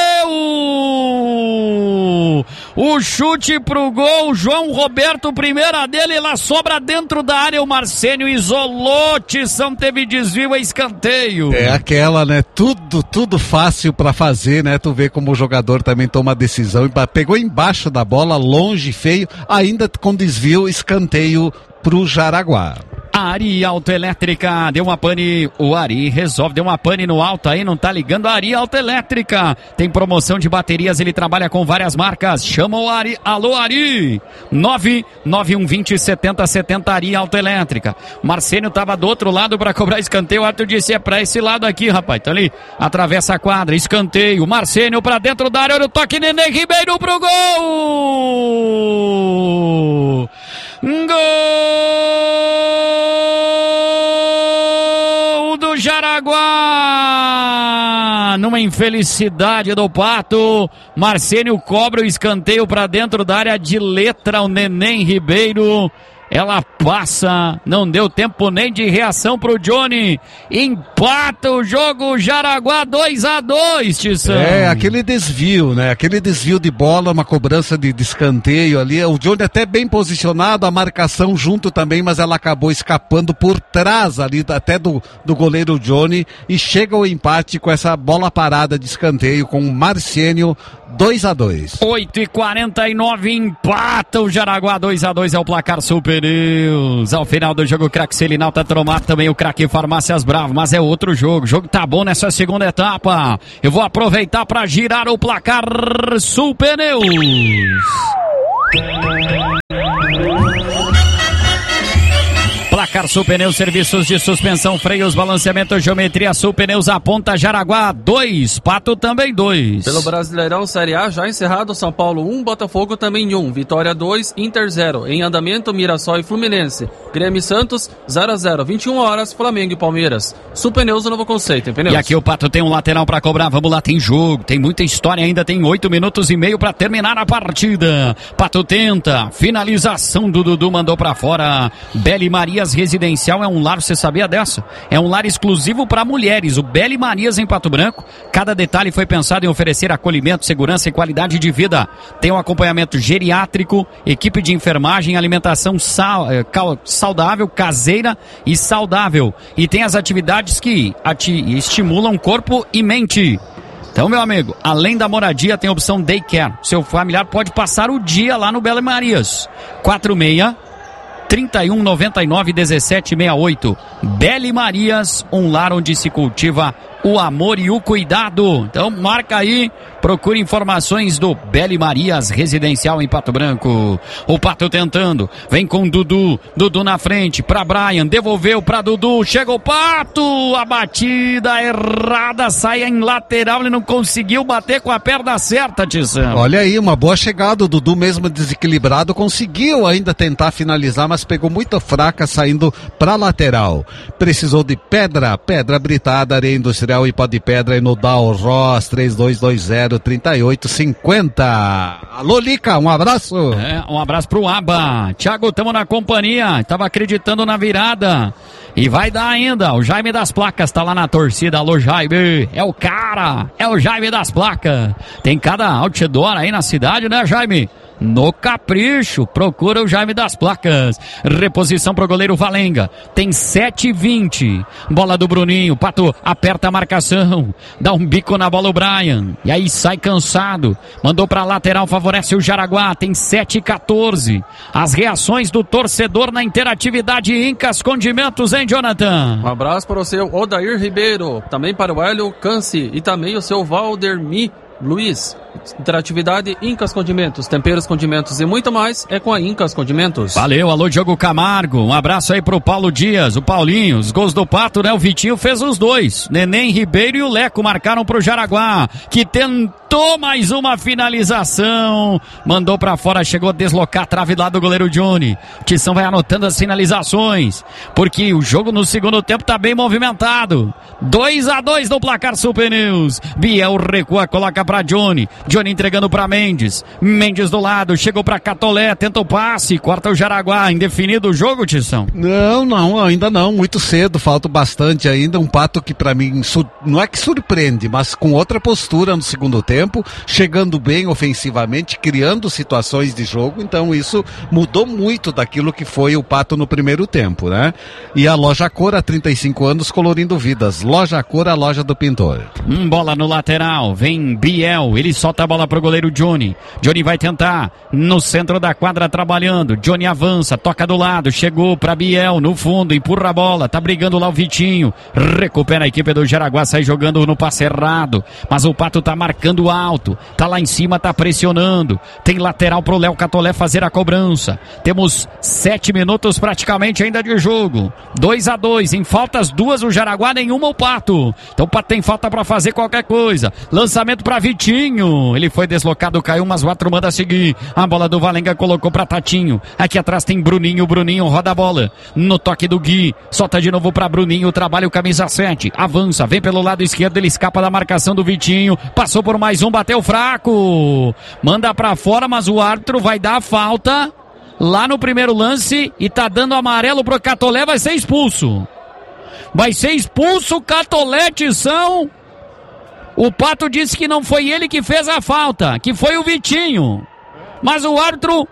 o chute pro gol, João Roberto, primeira dele, ela sobra dentro da área, o Marcênio isolou, Tição, teve desvio, escanteio. É aquela, né, tudo fácil pra fazer, né, tu vê como o jogador também toma a decisão, pegou embaixo da bola, longe, feio, ainda com desvio, escanteio pro Jaraguá. Ari Autoelétrica, deu uma pane, o Ari resolve, deu uma pane no alto aí, não tá ligando, a Ari Autoelétrica, tem promoção de baterias, ele trabalha com várias marcas, chama o Ari, alô Ari, 991207070 Ari Autoelétrica. Marcênio tava do outro lado para cobrar escanteio, o Arthur disse, é pra esse lado aqui, rapaz, tá ali, atravessa a quadra, escanteio, Marcênio pra dentro da área, olha o toque, Nenê Ribeiro pro gol! Gol do Jaraguá! Numa infelicidade do Pato, Marcênio cobra o escanteio para dentro da área de letra, o Neném Ribeiro. Ela passa, não deu tempo nem de reação pro Johnny. Empata o jogo, Jaraguá 2-2, Tissan. É, aquele desvio, né? Aquele desvio de bola, uma cobrança de escanteio ali. O Johnny até bem posicionado, a marcação junto também, mas ela acabou escapando por trás ali, até do goleiro Johnny. E chega o empate com essa bola parada de escanteio com o Marcênio, 2-2. 8h49, empata o Jaraguá 2-2, é o placar Super News. Ao final do jogo, o craque Selinalta Tromar, também o craque Farmácias Bravo, mas é outro jogo. O jogo tá bom nessa segunda etapa. Eu vou aproveitar para girar o placar Super News. Placar Super Neus, serviços de suspensão, freios, balanceamento, geometria. Super Neus aponta Jaraguá 2, Pato também 2. Pelo Brasileirão Série A, já encerrado, São Paulo 1, Botafogo também 1, Vitória 2, Inter 0. Em andamento, Mirassol e Fluminense. Grêmio e Santos 0-0, 21 horas, Flamengo e Palmeiras. Super Neus, o novo conceito, hein, Pneus? E aqui o Pato tem um lateral pra cobrar, vamos lá, tem jogo, tem muita história ainda, tem 8 minutos e meio pra terminar a partida. Pato tenta, finalização do Dudu, mandou pra fora. Beli Marias Residencial é um lar, você sabia dessa? É um lar exclusivo para mulheres, o Beli Marias em Pato Branco. Cada detalhe foi pensado em oferecer acolhimento, segurança e qualidade de vida. Tem um acompanhamento geriátrico, equipe de enfermagem, alimentação saudável, caseira e saudável. E tem as atividades que estimulam corpo e mente. Então, meu amigo, além da moradia, tem a opção daycare. Seu familiar pode passar o dia lá no Beli Marias. 46-3199-1768. Beli Marias, um lar onde se cultiva o amor e o cuidado. Então marca aí, procure informações do Beli Marias Residencial em Pato Branco. O Pato tentando, vem com Dudu na frente, pra Brian, devolveu pra Dudu, chega o Pato, a batida errada, sai em lateral, ele não conseguiu bater com a perna certa, Tissan. Olha aí, uma boa chegada, o Dudu mesmo desequilibrado, conseguiu ainda tentar finalizar, mas pegou muito fraca saindo pra lateral. Precisou de pedra britada, areia industrial e pó de pedra, e no Dow Ross 3220-3850. Alô, Lica, um abraço. Um abraço pro Aba. Thiago, tamo na companhia, tava acreditando na virada e vai dar ainda. O Jaime das Placas tá lá na torcida. Alô, Jaime, é o cara, é o Jaime das Placas. Tem cada outdoor aí na cidade, né, Jaime? No capricho, procura o Jaime das Placas. Reposição pro goleiro Valenga. Tem 7:20. Bola do Bruninho. Pato aperta a marcação. Dá um bico na bola o Brian. E aí sai cansado. Mandou pra lateral, favorece o Jaraguá. Tem 7:14. As reações do torcedor na interatividade Incas Condimentos, hein, Jonathan? Um abraço para o seu Odair Ribeiro. Também para o Hélio Canci. E também o seu Valdermi Luiz. Interatividade Incas Condimentos, temperos, condimentos e muito mais é com a Incas Condimentos. Valeu, alô Diogo Camargo, um abraço aí pro Paulo Dias, o Paulinho, os gols do Pato, né? O Vitinho fez os dois, Neném Ribeiro e o Leco marcaram pro Jaraguá, que tentou mais uma finalização, mandou pra fora, chegou a deslocar a trave lá do goleiro Johnny. O Tição vai anotando as finalizações, porque o jogo no segundo tempo tá bem movimentado. 2-2 no placar Super News. Biel recua, coloca pra Johnny entregando pra Mendes do lado, chegou pra Catolé, tenta o passe, corta o Jaraguá. Indefinido o jogo, Tição? Não, ainda não, muito cedo, falta bastante ainda. Um Pato que pra mim não é que surpreende, mas com outra postura no segundo tempo, chegando bem ofensivamente, criando situações de jogo. Então isso mudou muito daquilo que foi o Pato no primeiro tempo, né? E a Loja Cor, há 35 anos, colorindo vidas. Loja Cor, a loja do pintor. Bola no lateral, vem Biel, ele solta volta a bola pro goleiro Johnny. Johnny vai tentar no centro da quadra trabalhando. Johnny avança, toca do lado, chegou pra Biel no fundo, empurra a bola, tá brigando lá o Vitinho. Recupera a equipe do Jaraguá, sai jogando no passe errado. Mas o Pato tá marcando alto, tá lá em cima, tá pressionando. Tem lateral pro Léo Catolé fazer a cobrança. Temos 7 minutos praticamente ainda de jogo. 2-2, em faltas 2 o Jaraguá, nenhuma o Pato. Então o Pato tem falta pra fazer qualquer coisa. Lançamento pra Vitinho. Ele foi deslocado, caiu, mas o outro manda seguir. A bola do Valenga colocou pra Tatinho. Aqui atrás tem Bruninho. Bruninho roda a bola. No toque do Gui. Solta de novo pra Bruninho. Trabalha o camisa 7. Avança, vem pelo lado esquerdo. Ele escapa da marcação do Vitinho. Passou por mais um, bateu fraco. Manda pra fora, mas o árbitro vai dar a falta lá no primeiro lance e tá dando amarelo pro Catolé. Vai ser expulso. Vai ser expulso o Catolé, Tição. O Pato disse que não foi ele que fez a falta, que foi o Vitinho. Mas o árbitro,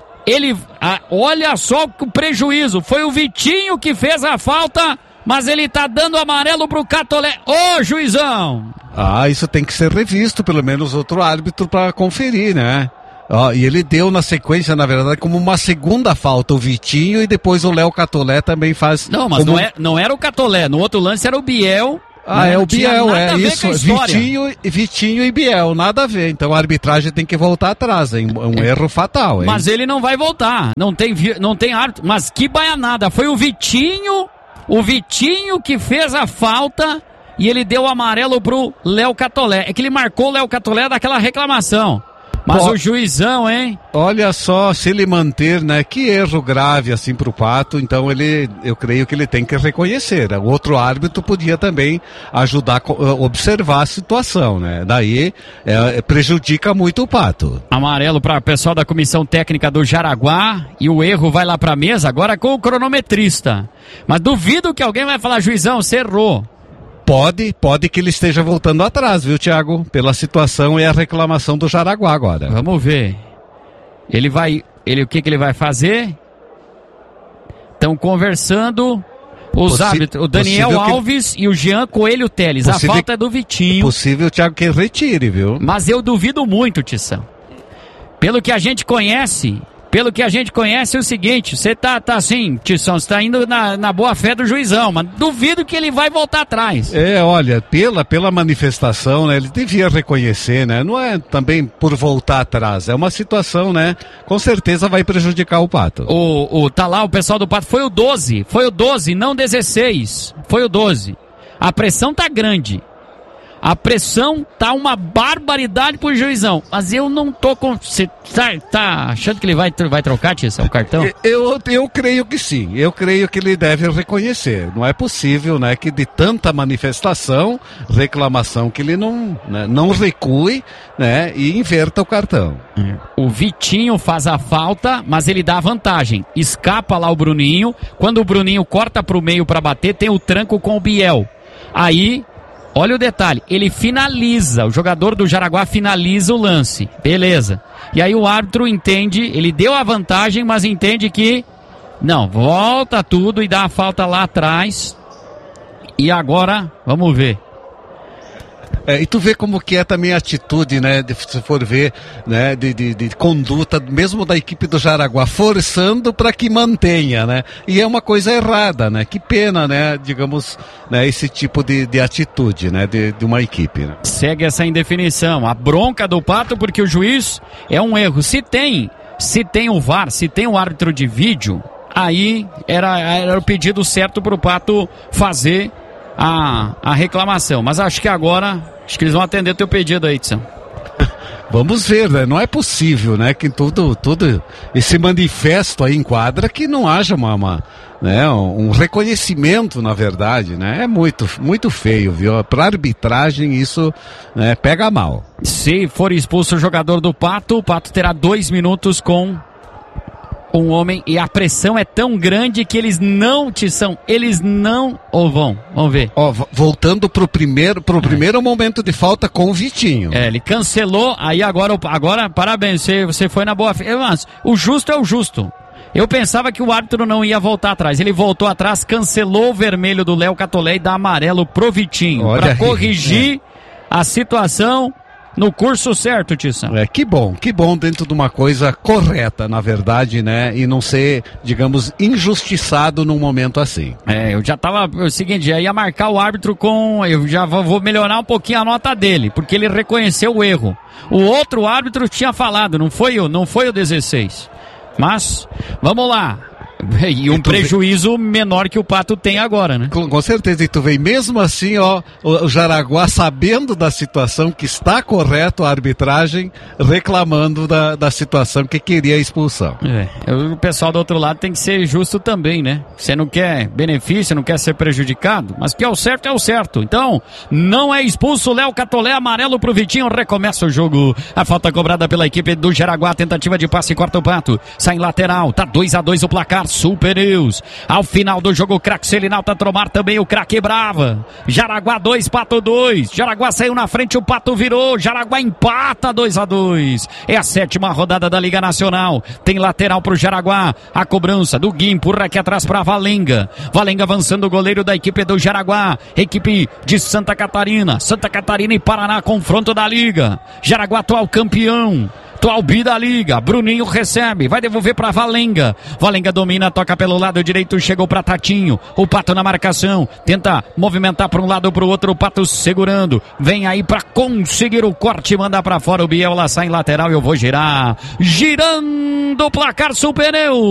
olha só o prejuízo. Foi o Vitinho que fez a falta, mas ele tá dando amarelo pro Catolé. Ô, juizão! Isso tem que ser revisto, pelo menos outro árbitro para conferir, né? E ele deu na sequência, na verdade, como uma segunda falta, o Vitinho, e depois o Léo Catolé também faz... Não, mas não era o Catolé, no outro lance era o Biel... é o Biel, isso, Vitinho e Biel, nada a ver, então a arbitragem tem que voltar atrás, é um erro fatal, hein? Mas ele não vai voltar, não tem árbitro, mas que baianada, foi o Vitinho que fez a falta e ele deu o amarelo pro Léo Catolé, é que ele marcou o Léo Catolé daquela reclamação. Mas o juizão, hein? Olha só, se ele manter, né, que erro grave assim pro Pato, então eu creio que ele tem que reconhecer. O outro árbitro podia também ajudar a observar a situação, né? Daí prejudica muito o Pato. Amarelo para o pessoal da comissão técnica do Jaraguá e o erro vai lá pra mesa agora com o cronometrista. Mas duvido que alguém vai falar, juizão, você errou. Pode que ele esteja voltando atrás, viu, Thiago? Pela situação e a reclamação do Jaraguá agora. Vamos ver. O que ele vai fazer? Estão conversando os árbitros, o Daniel Alves e o Jean Coelho Teles. A falta é do Vitinho. Possível, Thiago, que retire, viu? Mas eu duvido muito, Tição. Pelo que a gente conhece é o seguinte, você tá assim, Tição, você tá indo na boa fé do juizão, mas duvido que ele vai voltar atrás. Olha, pela manifestação, né, ele devia reconhecer, né, não é também por voltar atrás, é uma situação, né, com certeza vai prejudicar o Pato. Tá lá o pessoal do Pato, foi o 12, não 16, foi o 12. A pressão tá grande. A pressão tá uma barbaridade pro juizão. Mas eu não tô com... Você tá achando que ele vai trocar, Tia, o cartão? Eu creio que sim. Eu creio que ele deve reconhecer. Não é possível, né, que de tanta manifestação, reclamação, que ele não recue, né, e inverta o cartão. O Vitinho faz a falta, mas ele dá a vantagem. Escapa lá o Bruninho. Quando o Bruninho corta pro meio pra bater, tem o tranco com o Biel. Aí... Olha o detalhe, ele finaliza, o jogador do Jaraguá finaliza o lance, beleza. E aí o árbitro entende, ele deu a vantagem, mas entende que, não, volta tudo e dá a falta lá atrás. E agora, vamos ver. E tu vê como que é também a atitude, né, se for ver, né, de conduta, mesmo da equipe do Jaraguá, forçando para que mantenha, né, e é uma coisa errada, né, que pena, né, digamos, né, esse tipo de atitude, né, de uma equipe, né. Segue essa indefinição, a bronca do Pato porque o juiz é um erro, se tem o VAR, se tem o árbitro de vídeo, aí era o pedido certo pro Pato fazer a reclamação, mas acho que eles vão atender o teu pedido aí, Tição. Vamos ver, né? Não é possível, né, que todo esse manifesto aí em quadra que não haja um reconhecimento, na verdade, né? É muito, muito feio, viu? Para arbitragem isso, né, pega mal. Se for expulso o jogador do Pato, o Pato terá 2 minutos com um homem e a pressão é tão grande que eles não vamos ver. Voltando pro primeiro momento de falta com o Vitinho. Ele cancelou, aí agora parabéns, você foi na boa fé. Mas o justo é o justo. Eu pensava que o árbitro não ia voltar atrás, ele voltou atrás, cancelou o vermelho do Léo Catolé e dá amarelo pro Vitinho, para corrigir a situação no curso certo, Tissão. Que bom dentro de uma coisa correta, na verdade, né? E não ser, digamos, injustiçado num momento assim. Eu já tava, o seguinte, já ia marcar o árbitro eu já vou melhorar um pouquinho a nota dele, porque ele reconheceu o erro. O outro árbitro tinha falado, não foi o 16. Mas, vamos lá. E um prejuízo menor que o Pato tem agora, né? Com certeza, e tu vem mesmo assim, ó, o Jaraguá sabendo da situação, que está correto a arbitragem, reclamando da situação que queria a expulsão. O pessoal do outro lado tem que ser justo também, né? Você não quer benefício, não quer ser prejudicado, mas que é o certo é o certo. Então, não é expulso o Léo Catolé, amarelo pro Vitinho, recomeça o jogo. A falta cobrada pela equipe do Jaraguá, tentativa de passe, corta o Pato, sai em lateral, tá 2-2 o placar. Super News. Ao final do jogo, o craque Selinalta Tromar também, o craque Brava. Jaraguá 2, Pato 2. Jaraguá saiu na frente, o Pato virou. Jaraguá empata 2-2. É a 7ª rodada da Liga Nacional. Tem lateral pro Jaraguá. A cobrança do Gui, empurra aqui atrás pra Valenga. Valenga avançando, o goleiro da equipe do Jaraguá. Equipe de Santa Catarina. Santa Catarina e Paraná, confronto da Liga. Jaraguá, atual campeão. Atual bi da Liga. Bruninho recebe, vai devolver pra Valenga. Valenga domina, toca pelo lado direito, chegou pra Tatinho. O Pato na marcação, tenta movimentar pra um lado ou pro outro, o Pato segurando. Vem aí pra conseguir o corte, mandar pra fora o Biel, lá sai em lateral e eu vou girar. Girando o placar Super News.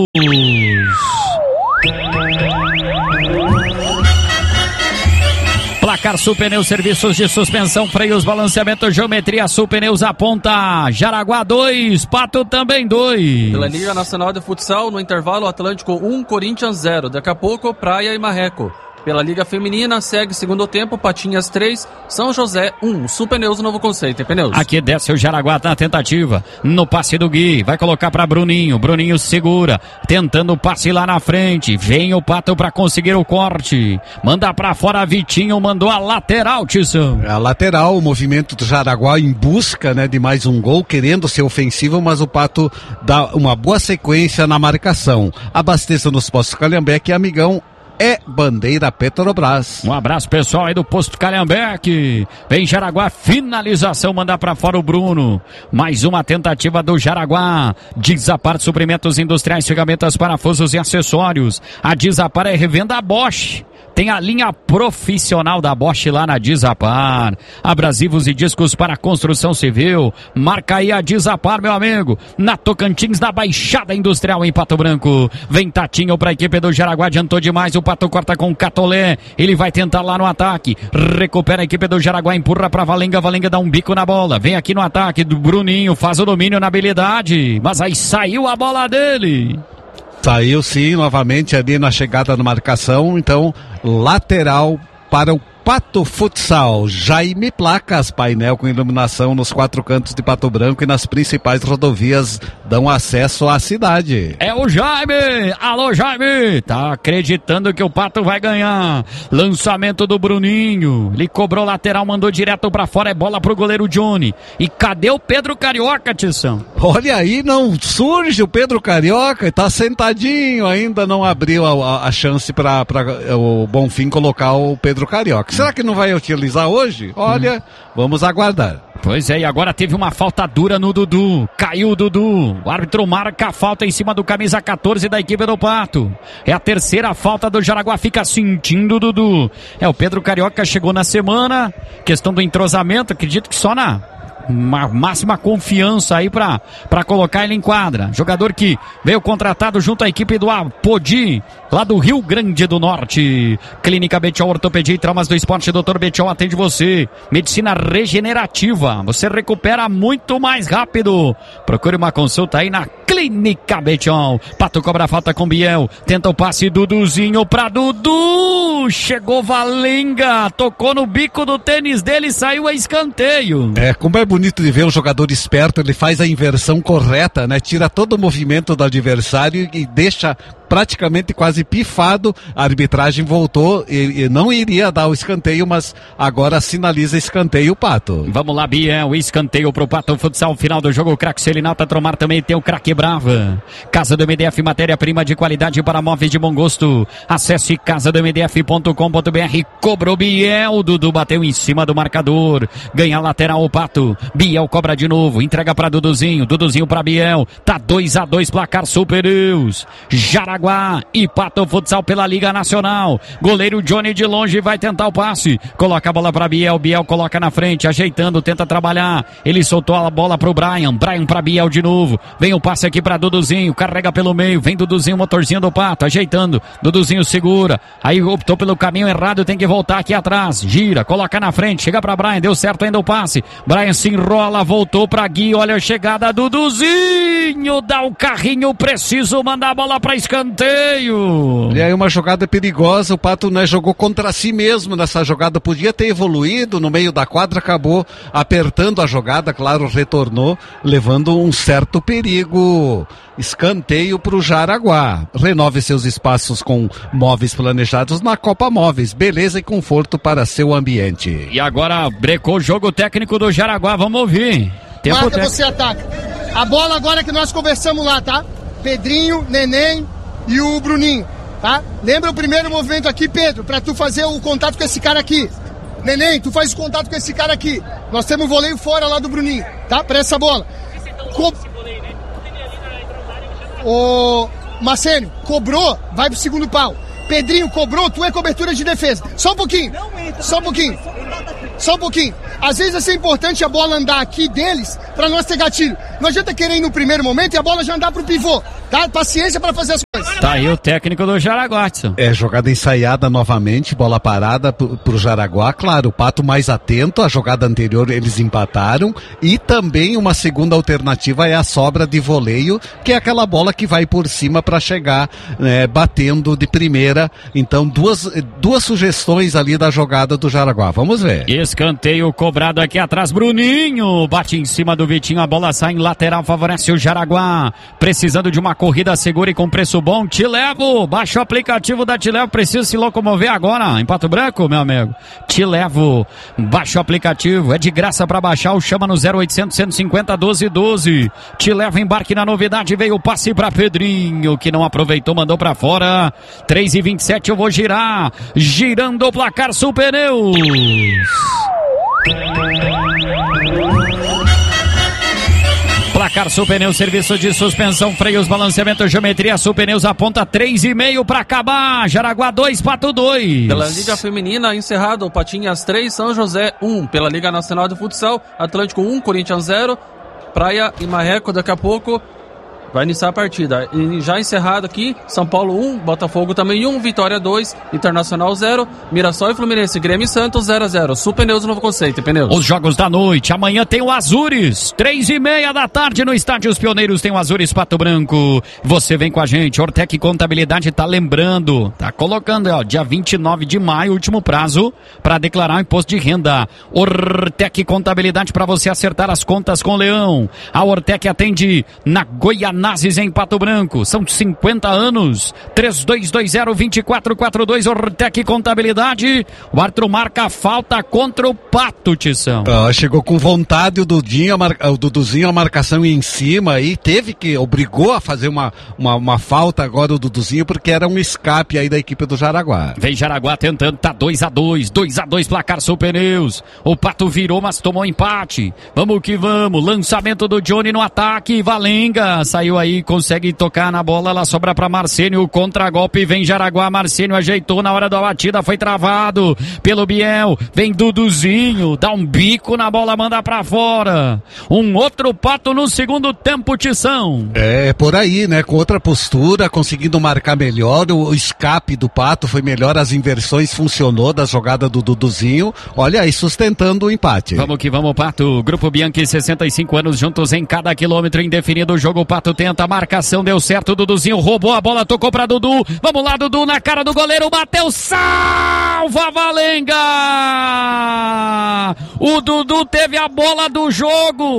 Placar Super Neus, serviços de suspensão, freios, balanceamento, geometria. Super Neus aponta Jaraguá 2, Pato também 2. Pela Liga Nacional de Futsal, no intervalo, Atlântico 1, Corinthians 0. Daqui a pouco, Praia e Marreco. Pela Liga Feminina, segue segundo tempo, Patinhas 3, São José 1. Super Neus, novo conceito, Pneus. Aqui desce o Jaraguá na tentativa, no passe do Gui, vai colocar pra Bruninho, Bruninho segura, tentando o passe lá na frente, vem o Pato pra conseguir o corte, manda pra fora, Vitinho mandou a lateral, Tissão. A lateral, o movimento do Jaraguá em busca, né, de mais um gol, querendo ser ofensivo, mas o Pato dá uma boa sequência na marcação. Abasteça nos postos Calhambeque, amigão. É bandeira Petrobras. Um abraço pessoal aí do posto Calhambeque. Vem Jaraguá, finalização, mandar pra fora o Bruno. Mais uma tentativa do Jaraguá. Desapar suprimentos industriais, ferramentas, parafusos e acessórios. A Desapar é revenda Bosch. Tem a linha profissional da Bosch lá na Desapar. Abrasivos e discos para construção civil. Marca aí a Desapar, meu amigo. Na Tocantins, na Baixada Industrial em Pato Branco. Vem Tatinho para a equipe do Jaraguá. Adiantou demais. O Pato corta com o Catolé. Ele vai tentar lá no ataque. Recupera a equipe do Jaraguá. Empurra para Valenga. Valenga dá um bico na bola. Vem aqui no ataque do Bruninho. Faz o domínio na habilidade. Mas aí saiu a bola dele. Saiu sim, novamente ali na chegada na marcação, então lateral para o Pato Futsal. Jaime Placas, painel com iluminação nos 4 cantos de Pato Branco e nas principais rodovias dão acesso à cidade. É o Jaime! Alô, Jaime! Tá acreditando que o Pato vai ganhar. Lançamento do Bruninho. Ele cobrou lateral, mandou direto pra fora. É bola pro goleiro Johnny. E cadê o Pedro Carioca, Tissão? Olha aí, não surge o Pedro Carioca. Tá sentadinho, ainda não abriu a chance para o Bonfim colocar o Pedro Carioca. Será que não vai utilizar hoje? Olha, vamos aguardar. Pois é, e agora teve uma falta dura no Dudu. Caiu o Dudu. O árbitro marca a falta em cima do camisa 14 da equipe do Pato. É a terceira falta do Jaraguá, fica sentindo o Dudu. O Pedro Carioca chegou na semana. Questão do entrosamento, acredito que só na máxima confiança aí pra colocar ele em quadra. Jogador que veio contratado junto à equipe do Apodi, lá do Rio Grande do Norte. Clínica Betiol, Ortopedia e Traumas do Esporte. Dr. Betiol atende você. Medicina regenerativa. Você recupera muito mais rápido. Procure uma consulta aí na Clínica Betiol. Pato cobra a falta com Biel. Tenta o passe, Duduzinho pra Dudu. Chegou Valenga. Tocou no bico do tênis dele e saiu a escanteio. Como é bonito de ver um jogador esperto. Ele faz a inversão correta, né? Tira todo o movimento do adversário e deixa praticamente quase pifado, a arbitragem voltou e não iria dar o escanteio, mas agora sinaliza escanteio o Pato. Vamos lá, Biel, escanteio pro Pato Futsal, final do jogo, o craque Selinalta. Tromar também tem o craque Brava. Casa do MDF, matéria-prima de qualidade para móveis de bom gosto. Acesse casadomdf.com.br. Cobrou Biel, Dudu bateu em cima do marcador. Ganha lateral o Pato. Biel cobra de novo, entrega para Duduzinho. Duduzinho para Biel. Tá 2-2 placar Super News. Jaraguá e Pato Futsal pela Liga Nacional. Goleiro Johnny de longe vai tentar o passe. Coloca a bola para Biel. Biel coloca na frente, ajeitando, tenta trabalhar. Ele soltou a bola pro Brian. Brian para Biel de novo. Vem o passe aqui para Duduzinho. Carrega pelo meio. Vem Duduzinho, motorzinho do Pato. Ajeitando. Duduzinho segura. Aí optou pelo caminho errado. Tem que voltar aqui atrás. Gira, coloca na frente. Chega para Brian. Deu certo ainda o passe. Brian se enrola. Voltou para Gui. Olha a chegada. Duduzinho dá um carrinho preciso. Manda a bola para escanteio. E aí uma jogada perigosa. O Pato, né, jogou contra si mesmo nessa jogada. Podia ter evoluído no meio da quadra. Acabou apertando a jogada. Claro, retornou, levando um certo perigo. Escanteio para o Jaraguá. Renove seus espaços com móveis planejados na Copa Móveis. Beleza e conforto para seu ambiente. E agora brecou o jogo técnico do Jaraguá. Vamos ouvir. Marca, você ataca. A bola agora que nós conversamos lá, tá? Pedrinho, Neném e o Bruninho, tá? Lembra o primeiro movimento aqui, Pedro, para tu fazer o contato com esse cara aqui. Neném, tu faz o contato com esse cara aqui. Nós temos o voleio fora lá do Bruninho, tá? Para essa bola. Ô, Marcênio, cobrou, vai pro segundo pau. Pedrinho, cobrou, tu é cobertura de defesa. Só um pouquinho, só um pouquinho. Só um pouquinho. Às vezes vai ser importante a bola andar aqui deles pra nós ter gatilho. Não adianta querer ir no primeiro momento e a bola já andar pro pivô, tá? Paciência pra fazer as coisas. Tá aí o técnico do Jaraguá. É, jogada ensaiada novamente, bola parada pro Jaraguá. Claro, o Pato mais atento, a jogada anterior eles empataram. E também uma segunda alternativa é a sobra de voleio, que é aquela bola que vai por cima pra chegar, né, batendo de primeira. Então duas sugestões ali da jogada do Jaraguá. Vamos ver. Escanteio cobrado aqui atrás, Bruninho bate em cima do Vitinho, a bola sai em lateral, favorece o Jaraguá, precisando de uma corrida segura e com preço bom. Te Levo, baixa o aplicativo da Te Levo, precisa se locomover agora em Pato Branco, meu amigo. Te Levo, baixa o aplicativo, é de graça para baixar, o chama no 0800 150 1212. Te Levo, embarque na novidade, veio o passe para Pedrinho, que não aproveitou, mandou para fora. 3h27, eu vou girar, girando o placar Super News. Placar Super Neus, serviço de suspensão, freios, balanceamento, geometria. Super Neus aponta 3,5 para acabar. Jaraguá 2, Pato 2. Pela Liga Feminina, encerrado, Patinhas 3, São José 1. Pela Liga Nacional de Futsal, Atlântico 1, Corinthians 0. Praia e Marreco, daqui a pouco vai iniciar a partida. E já encerrado aqui, São Paulo 1, Botafogo também 1, Vitória 2, Internacional 0, Mirassol e Fluminense, Grêmio e Santos 0-0. Super Neus, Novo Conceito, Pneus. Os jogos da noite, amanhã tem o Azures, 3h30 da tarde no Estádio Os Pioneiros, tem o Azures Pato Branco. Você vem com a gente, Ortec Contabilidade tá lembrando, tá colocando, ó, dia 29 de maio, último prazo para declarar o imposto de renda. Ortec Contabilidade para você acertar as contas com o Leão. A Ortec atende na Goianazes em Pato Branco, são 50 anos, 3220-2442, Ortec Contabilidade. O árbitro marca a falta contra o Pato, Tição. Chegou com vontade o Duduzinho, a marcação em cima, e obrigou a fazer uma falta agora o Duduzinho, porque era um escape aí da equipe do Jaraguá. Vem Jaraguá tentando, tá 2-2, placar Super Neus. O Pato virou, mas tomou empate. Vamos que vamos, lançamento do Johnny no ataque, Valenga saiu aí, consegue tocar na bola, ela sobra para Marcênio, o contra-golpe, vem Jaraguá, Marcênio ajeitou na hora da batida, foi travado pelo Biel, vem Duduzinho, dá um bico na bola, manda para fora. Um outro Pato no segundo tempo, Tição. É, por aí, né, com outra postura, conseguindo marcar melhor, o escape do Pato foi melhor, as inversões funcionou da jogada do Duduzinho, olha aí, sustentando o empate. Vamos que vamos, Pato. Grupo Bianchi, 65 anos juntos em cada quilômetro, indefinido o jogo, o Pato tenta a marcação, deu certo, o Duduzinho roubou a bola, tocou pra Dudu, vamos lá, Dudu na cara do goleiro, bateu, salva Valenga! O Dudu teve a bola do jogo,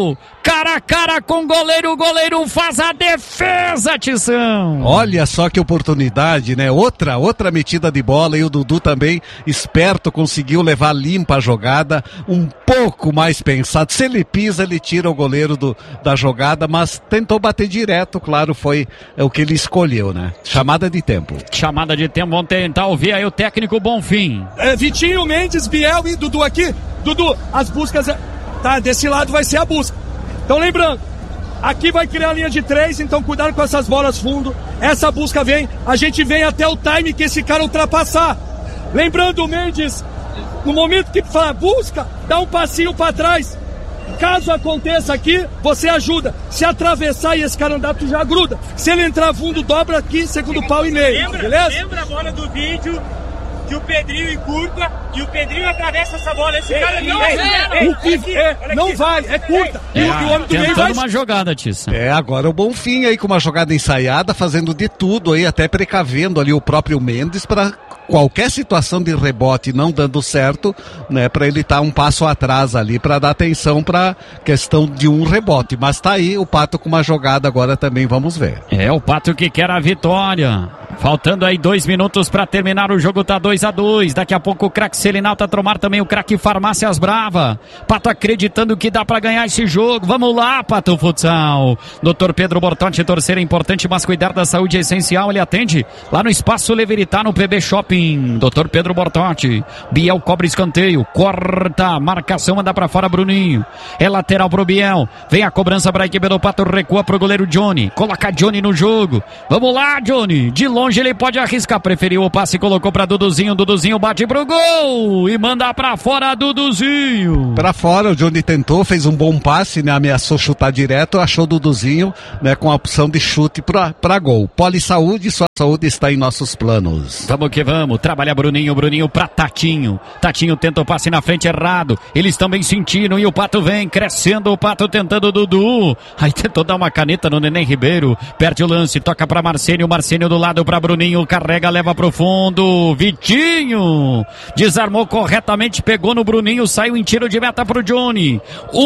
cara a cara com o goleiro faz a defesa, Tição. Olha só que oportunidade, né? Outra metida de bola, e o Dudu também, esperto, conseguiu levar limpa a jogada, um pouco mais pensado. Se ele pisa, ele tira o goleiro da jogada, mas tentou bater direto, claro, foi o que ele escolheu, né? Chamada de tempo. Chamada de tempo, vamos tentar ouvir aí o técnico Bonfim. Vitinho, Mendes, Biel e Dudu aqui. Dudu, as buscas, tá, desse lado vai ser a busca. Então lembrando, aqui vai criar a linha de 3, então cuidado com essas bolas fundo. Essa busca vem, a gente vem até o time que esse cara ultrapassar. Lembrando o Mendes, no momento que fala busca, dá um passinho para trás. Caso aconteça aqui, você ajuda. Se atravessar e esse cara andar, tu já gruda. Se ele entrar fundo, dobra aqui, segundo pau e meio, beleza? Lembra a bola do vídeo que o Pedrinho encurta e o Pedrinho atravessa essa bola. Esse cara não não vai, é curta. E o homem do meio vai... uma jogada, Tissa. Agora o Bonfim aí com uma jogada ensaiada, fazendo de tudo aí, até precavendo ali o próprio Mendes para qualquer situação de rebote não dando certo, né, para ele estar um passo atrás ali, para dar atenção para questão de um rebote. Mas tá aí o Pato com uma jogada agora também, vamos ver. O Pato que quer a vitória. Faltando aí 2 minutos para terminar o jogo, tá 2-2. Daqui a pouco o craque Selinalta tomar também o craque Farmácias Brava. Pato acreditando que dá para ganhar esse jogo. Vamos lá, Pato Futsal. Dr. Pedro Bortotti, torcer é importante, mas cuidar da saúde é essencial. Ele atende lá no Espaço Leveritá, no PB Shopping. Dr. Pedro Bortotti. Biel cobra escanteio, corta, marcação, manda para fora Bruninho. É lateral pro Biel. Vem a cobrança para a equipe do Pato, recua pro goleiro Johnny. Coloca Johnny no jogo. Vamos lá, Johnny. De longe ele pode arriscar, preferiu o passe, colocou pra Duduzinho, Duduzinho bate pro gol e manda pra fora Duduzinho. Pra fora, o Johnny tentou, fez um bom passe, né, ameaçou chutar direto, achou o Duduzinho, né, com a opção de chute pra gol. Polisaúde, sua saúde está em nossos planos. Vamos que vamos, trabalha Bruninho pra Tatinho. Tatinho tenta o passe na frente errado, eles também sentiram e o Pato vem crescendo, o Pato tentando o Dudu, aí tentou dar uma caneta no Neném Ribeiro, perde o lance, toca pra Marcênio do lado pra Bruninho, carrega, leva pro fundo, Vitinho desarmou corretamente, pegou no Bruninho, saiu em tiro de meta pro Johnny.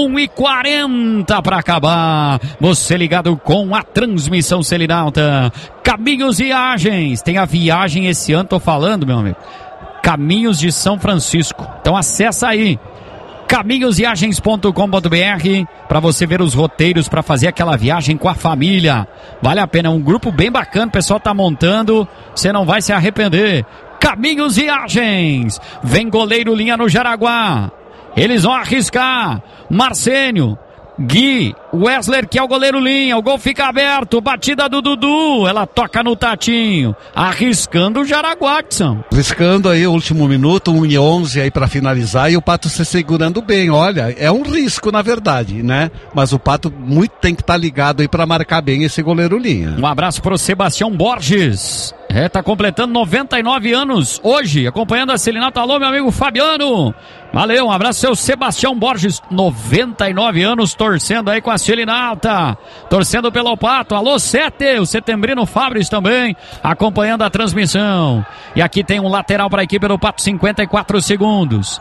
1:40 para acabar. Você ligado com a transmissão Selinalta. Caminhos Viagens, tem a viagem esse ano, tô falando, meu amigo, Caminhos de São Francisco, então acessa aí caminhosviagens.com.br para você ver os roteiros para fazer aquela viagem com a família. Vale a pena, é um grupo bem bacana, o pessoal tá montando, você não vai se arrepender. Caminhos Viagens. Vem goleiro linha no Jaraguá. Eles vão arriscar. Marcênio, Gui, Wesley, que é o goleiro linha, o gol fica aberto, batida do Dudu, ela toca no Tatinho, arriscando o Jaraguá, Tson. Arriscando aí o último minuto, 1:11 aí pra finalizar, e o Pato se segurando bem. Olha, é um risco na verdade, né? Mas o Pato muito tem que estar ligado aí pra marcar bem esse goleiro linha. Um abraço pro Sebastião Borges. Tá completando 99 anos hoje, acompanhando a Selinalta. Alô, meu amigo Fabiano. Valeu, um abraço, seu Sebastião Borges, 99 anos, torcendo aí com a Selinalta, torcendo pelo Pato. Alô, Sete, o Setembrino Fabris também, acompanhando a transmissão. E aqui tem um lateral para a equipe do Pato, 54 segundos.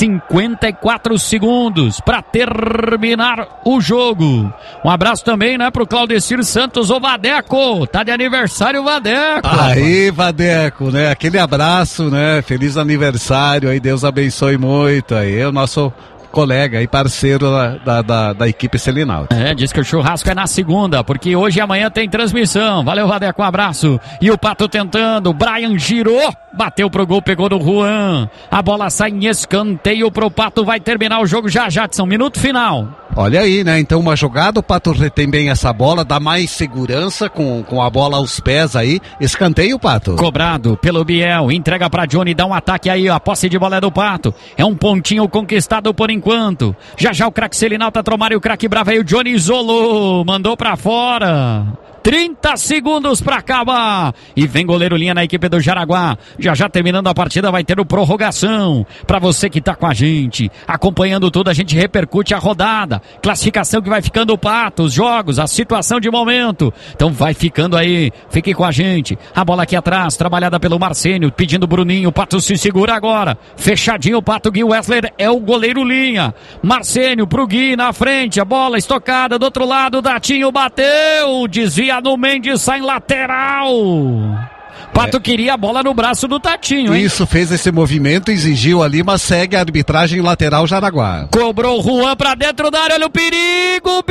54 segundos para terminar o jogo. Um abraço também, né, pro Claudecir Santos, o Vadeco. Tá de aniversário o Vadeco. Aí, Vadeco, né? Aquele abraço, né? Feliz aniversário aí, Deus abençoe muito aí, é o nosso colega e parceiro da equipe Selinalta. Diz que o churrasco é na segunda, porque hoje e amanhã tem transmissão. Valeu, Vadeco, um abraço. E o Pato tentando, Brian girou, bateu pro gol, pegou do Juan. A bola sai em escanteio pro Pato, vai terminar o jogo já, Jadson, minuto final. Olha aí, né? Então uma jogada, o Pato retém bem essa bola, dá mais segurança com a bola aos pés aí, escanteio, Pato. Cobrado pelo Biel, entrega pra Johnny, dá um ataque aí, a posse de bola é do Pato. É um pontinho conquistado por enquanto. Já o craque Selinalta, Tromário, o craque Brava aí, o Johnny isolou, mandou pra fora. 30 segundos para acabar. E vem goleiro linha na equipe do Jaraguá. Já terminando a partida, vai ter o prorrogação. Para você que tá com a gente, acompanhando tudo, a gente repercute a rodada. Classificação que vai ficando o Pato, os jogos, a situação de momento. Então vai ficando aí, fique com a gente. A bola aqui atrás, trabalhada pelo Marcênio, pedindo Bruninho. O Pato se segura agora. Fechadinho o Pato, Gui Wesley é o goleiro linha. Marcênio pro Gui na frente. A bola estocada do outro lado. Datinho bateu. Desvia no Mendes, sai em lateral. Pato queria a bola no braço do Tatinho, hein? Isso, fez esse movimento, exigiu ali, mas segue a arbitragem lateral Jaraguá. Cobrou o Juan pra dentro da área, olha o perigo,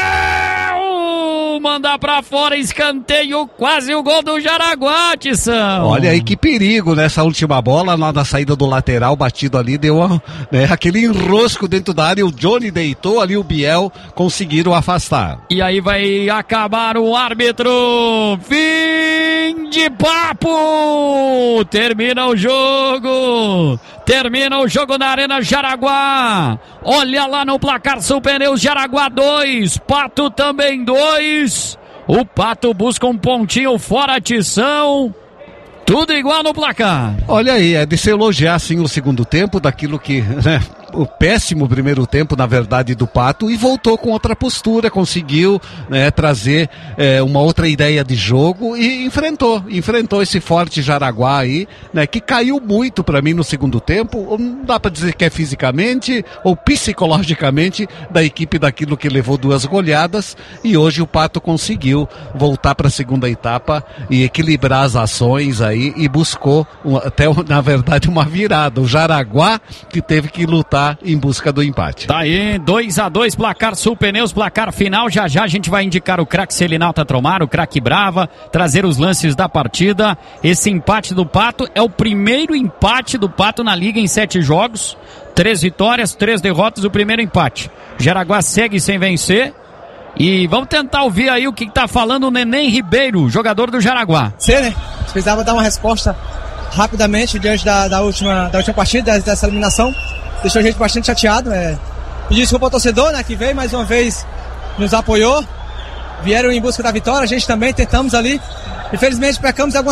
Biel! Mandar pra fora, escanteio, quase o gol do Jaraguá, Tição. Olha aí que perigo nessa última bola, lá na saída do lateral, batido ali, deu aquele enrosco dentro da área, o Johnny deitou ali, o Biel conseguiram afastar. E aí vai acabar o árbitro, fim de papo! Termina o jogo na Arena Jaraguá. Olha lá no placar, Sul Pneus, Jaraguá 2, Pato também 2. O Pato busca um pontinho fora, Tição. Tudo igual no placar. Olha aí, é de se elogiar sim o segundo tempo, daquilo que, o péssimo primeiro tempo, na verdade, do Pato, e voltou com outra postura, conseguiu trazer uma outra ideia de jogo e enfrentou esse forte Jaraguá aí, que caiu muito para mim no segundo tempo. Não dá para dizer que é fisicamente ou psicologicamente da equipe daquilo que levou 2 goleadas, e hoje o Pato conseguiu voltar para a segunda etapa e equilibrar as ações aí e buscou até, na verdade, uma virada. O Jaraguá que teve que lutar em busca do empate. Tá aí, 2-2, placar Sul Pneus, placar final. Já a gente vai indicar o craque Selinalta Tromar, o craque Brava, trazer os lances da partida. Esse empate do Pato é o primeiro empate do Pato na Liga em 7 jogos. 3 vitórias, 3 derrotas, o primeiro empate. Jaraguá segue sem vencer. E vamos tentar ouvir aí o que tá falando o Neném Ribeiro, jogador do Jaraguá. Precisava dar uma resposta rapidamente diante da última partida, dessa eliminação. Deixou a gente bastante chateado. Pedir desculpa ao torcedor, que veio mais uma vez, nos apoiou. Vieram em busca da vitória, a gente também tentamos ali. Infelizmente pecamos algumas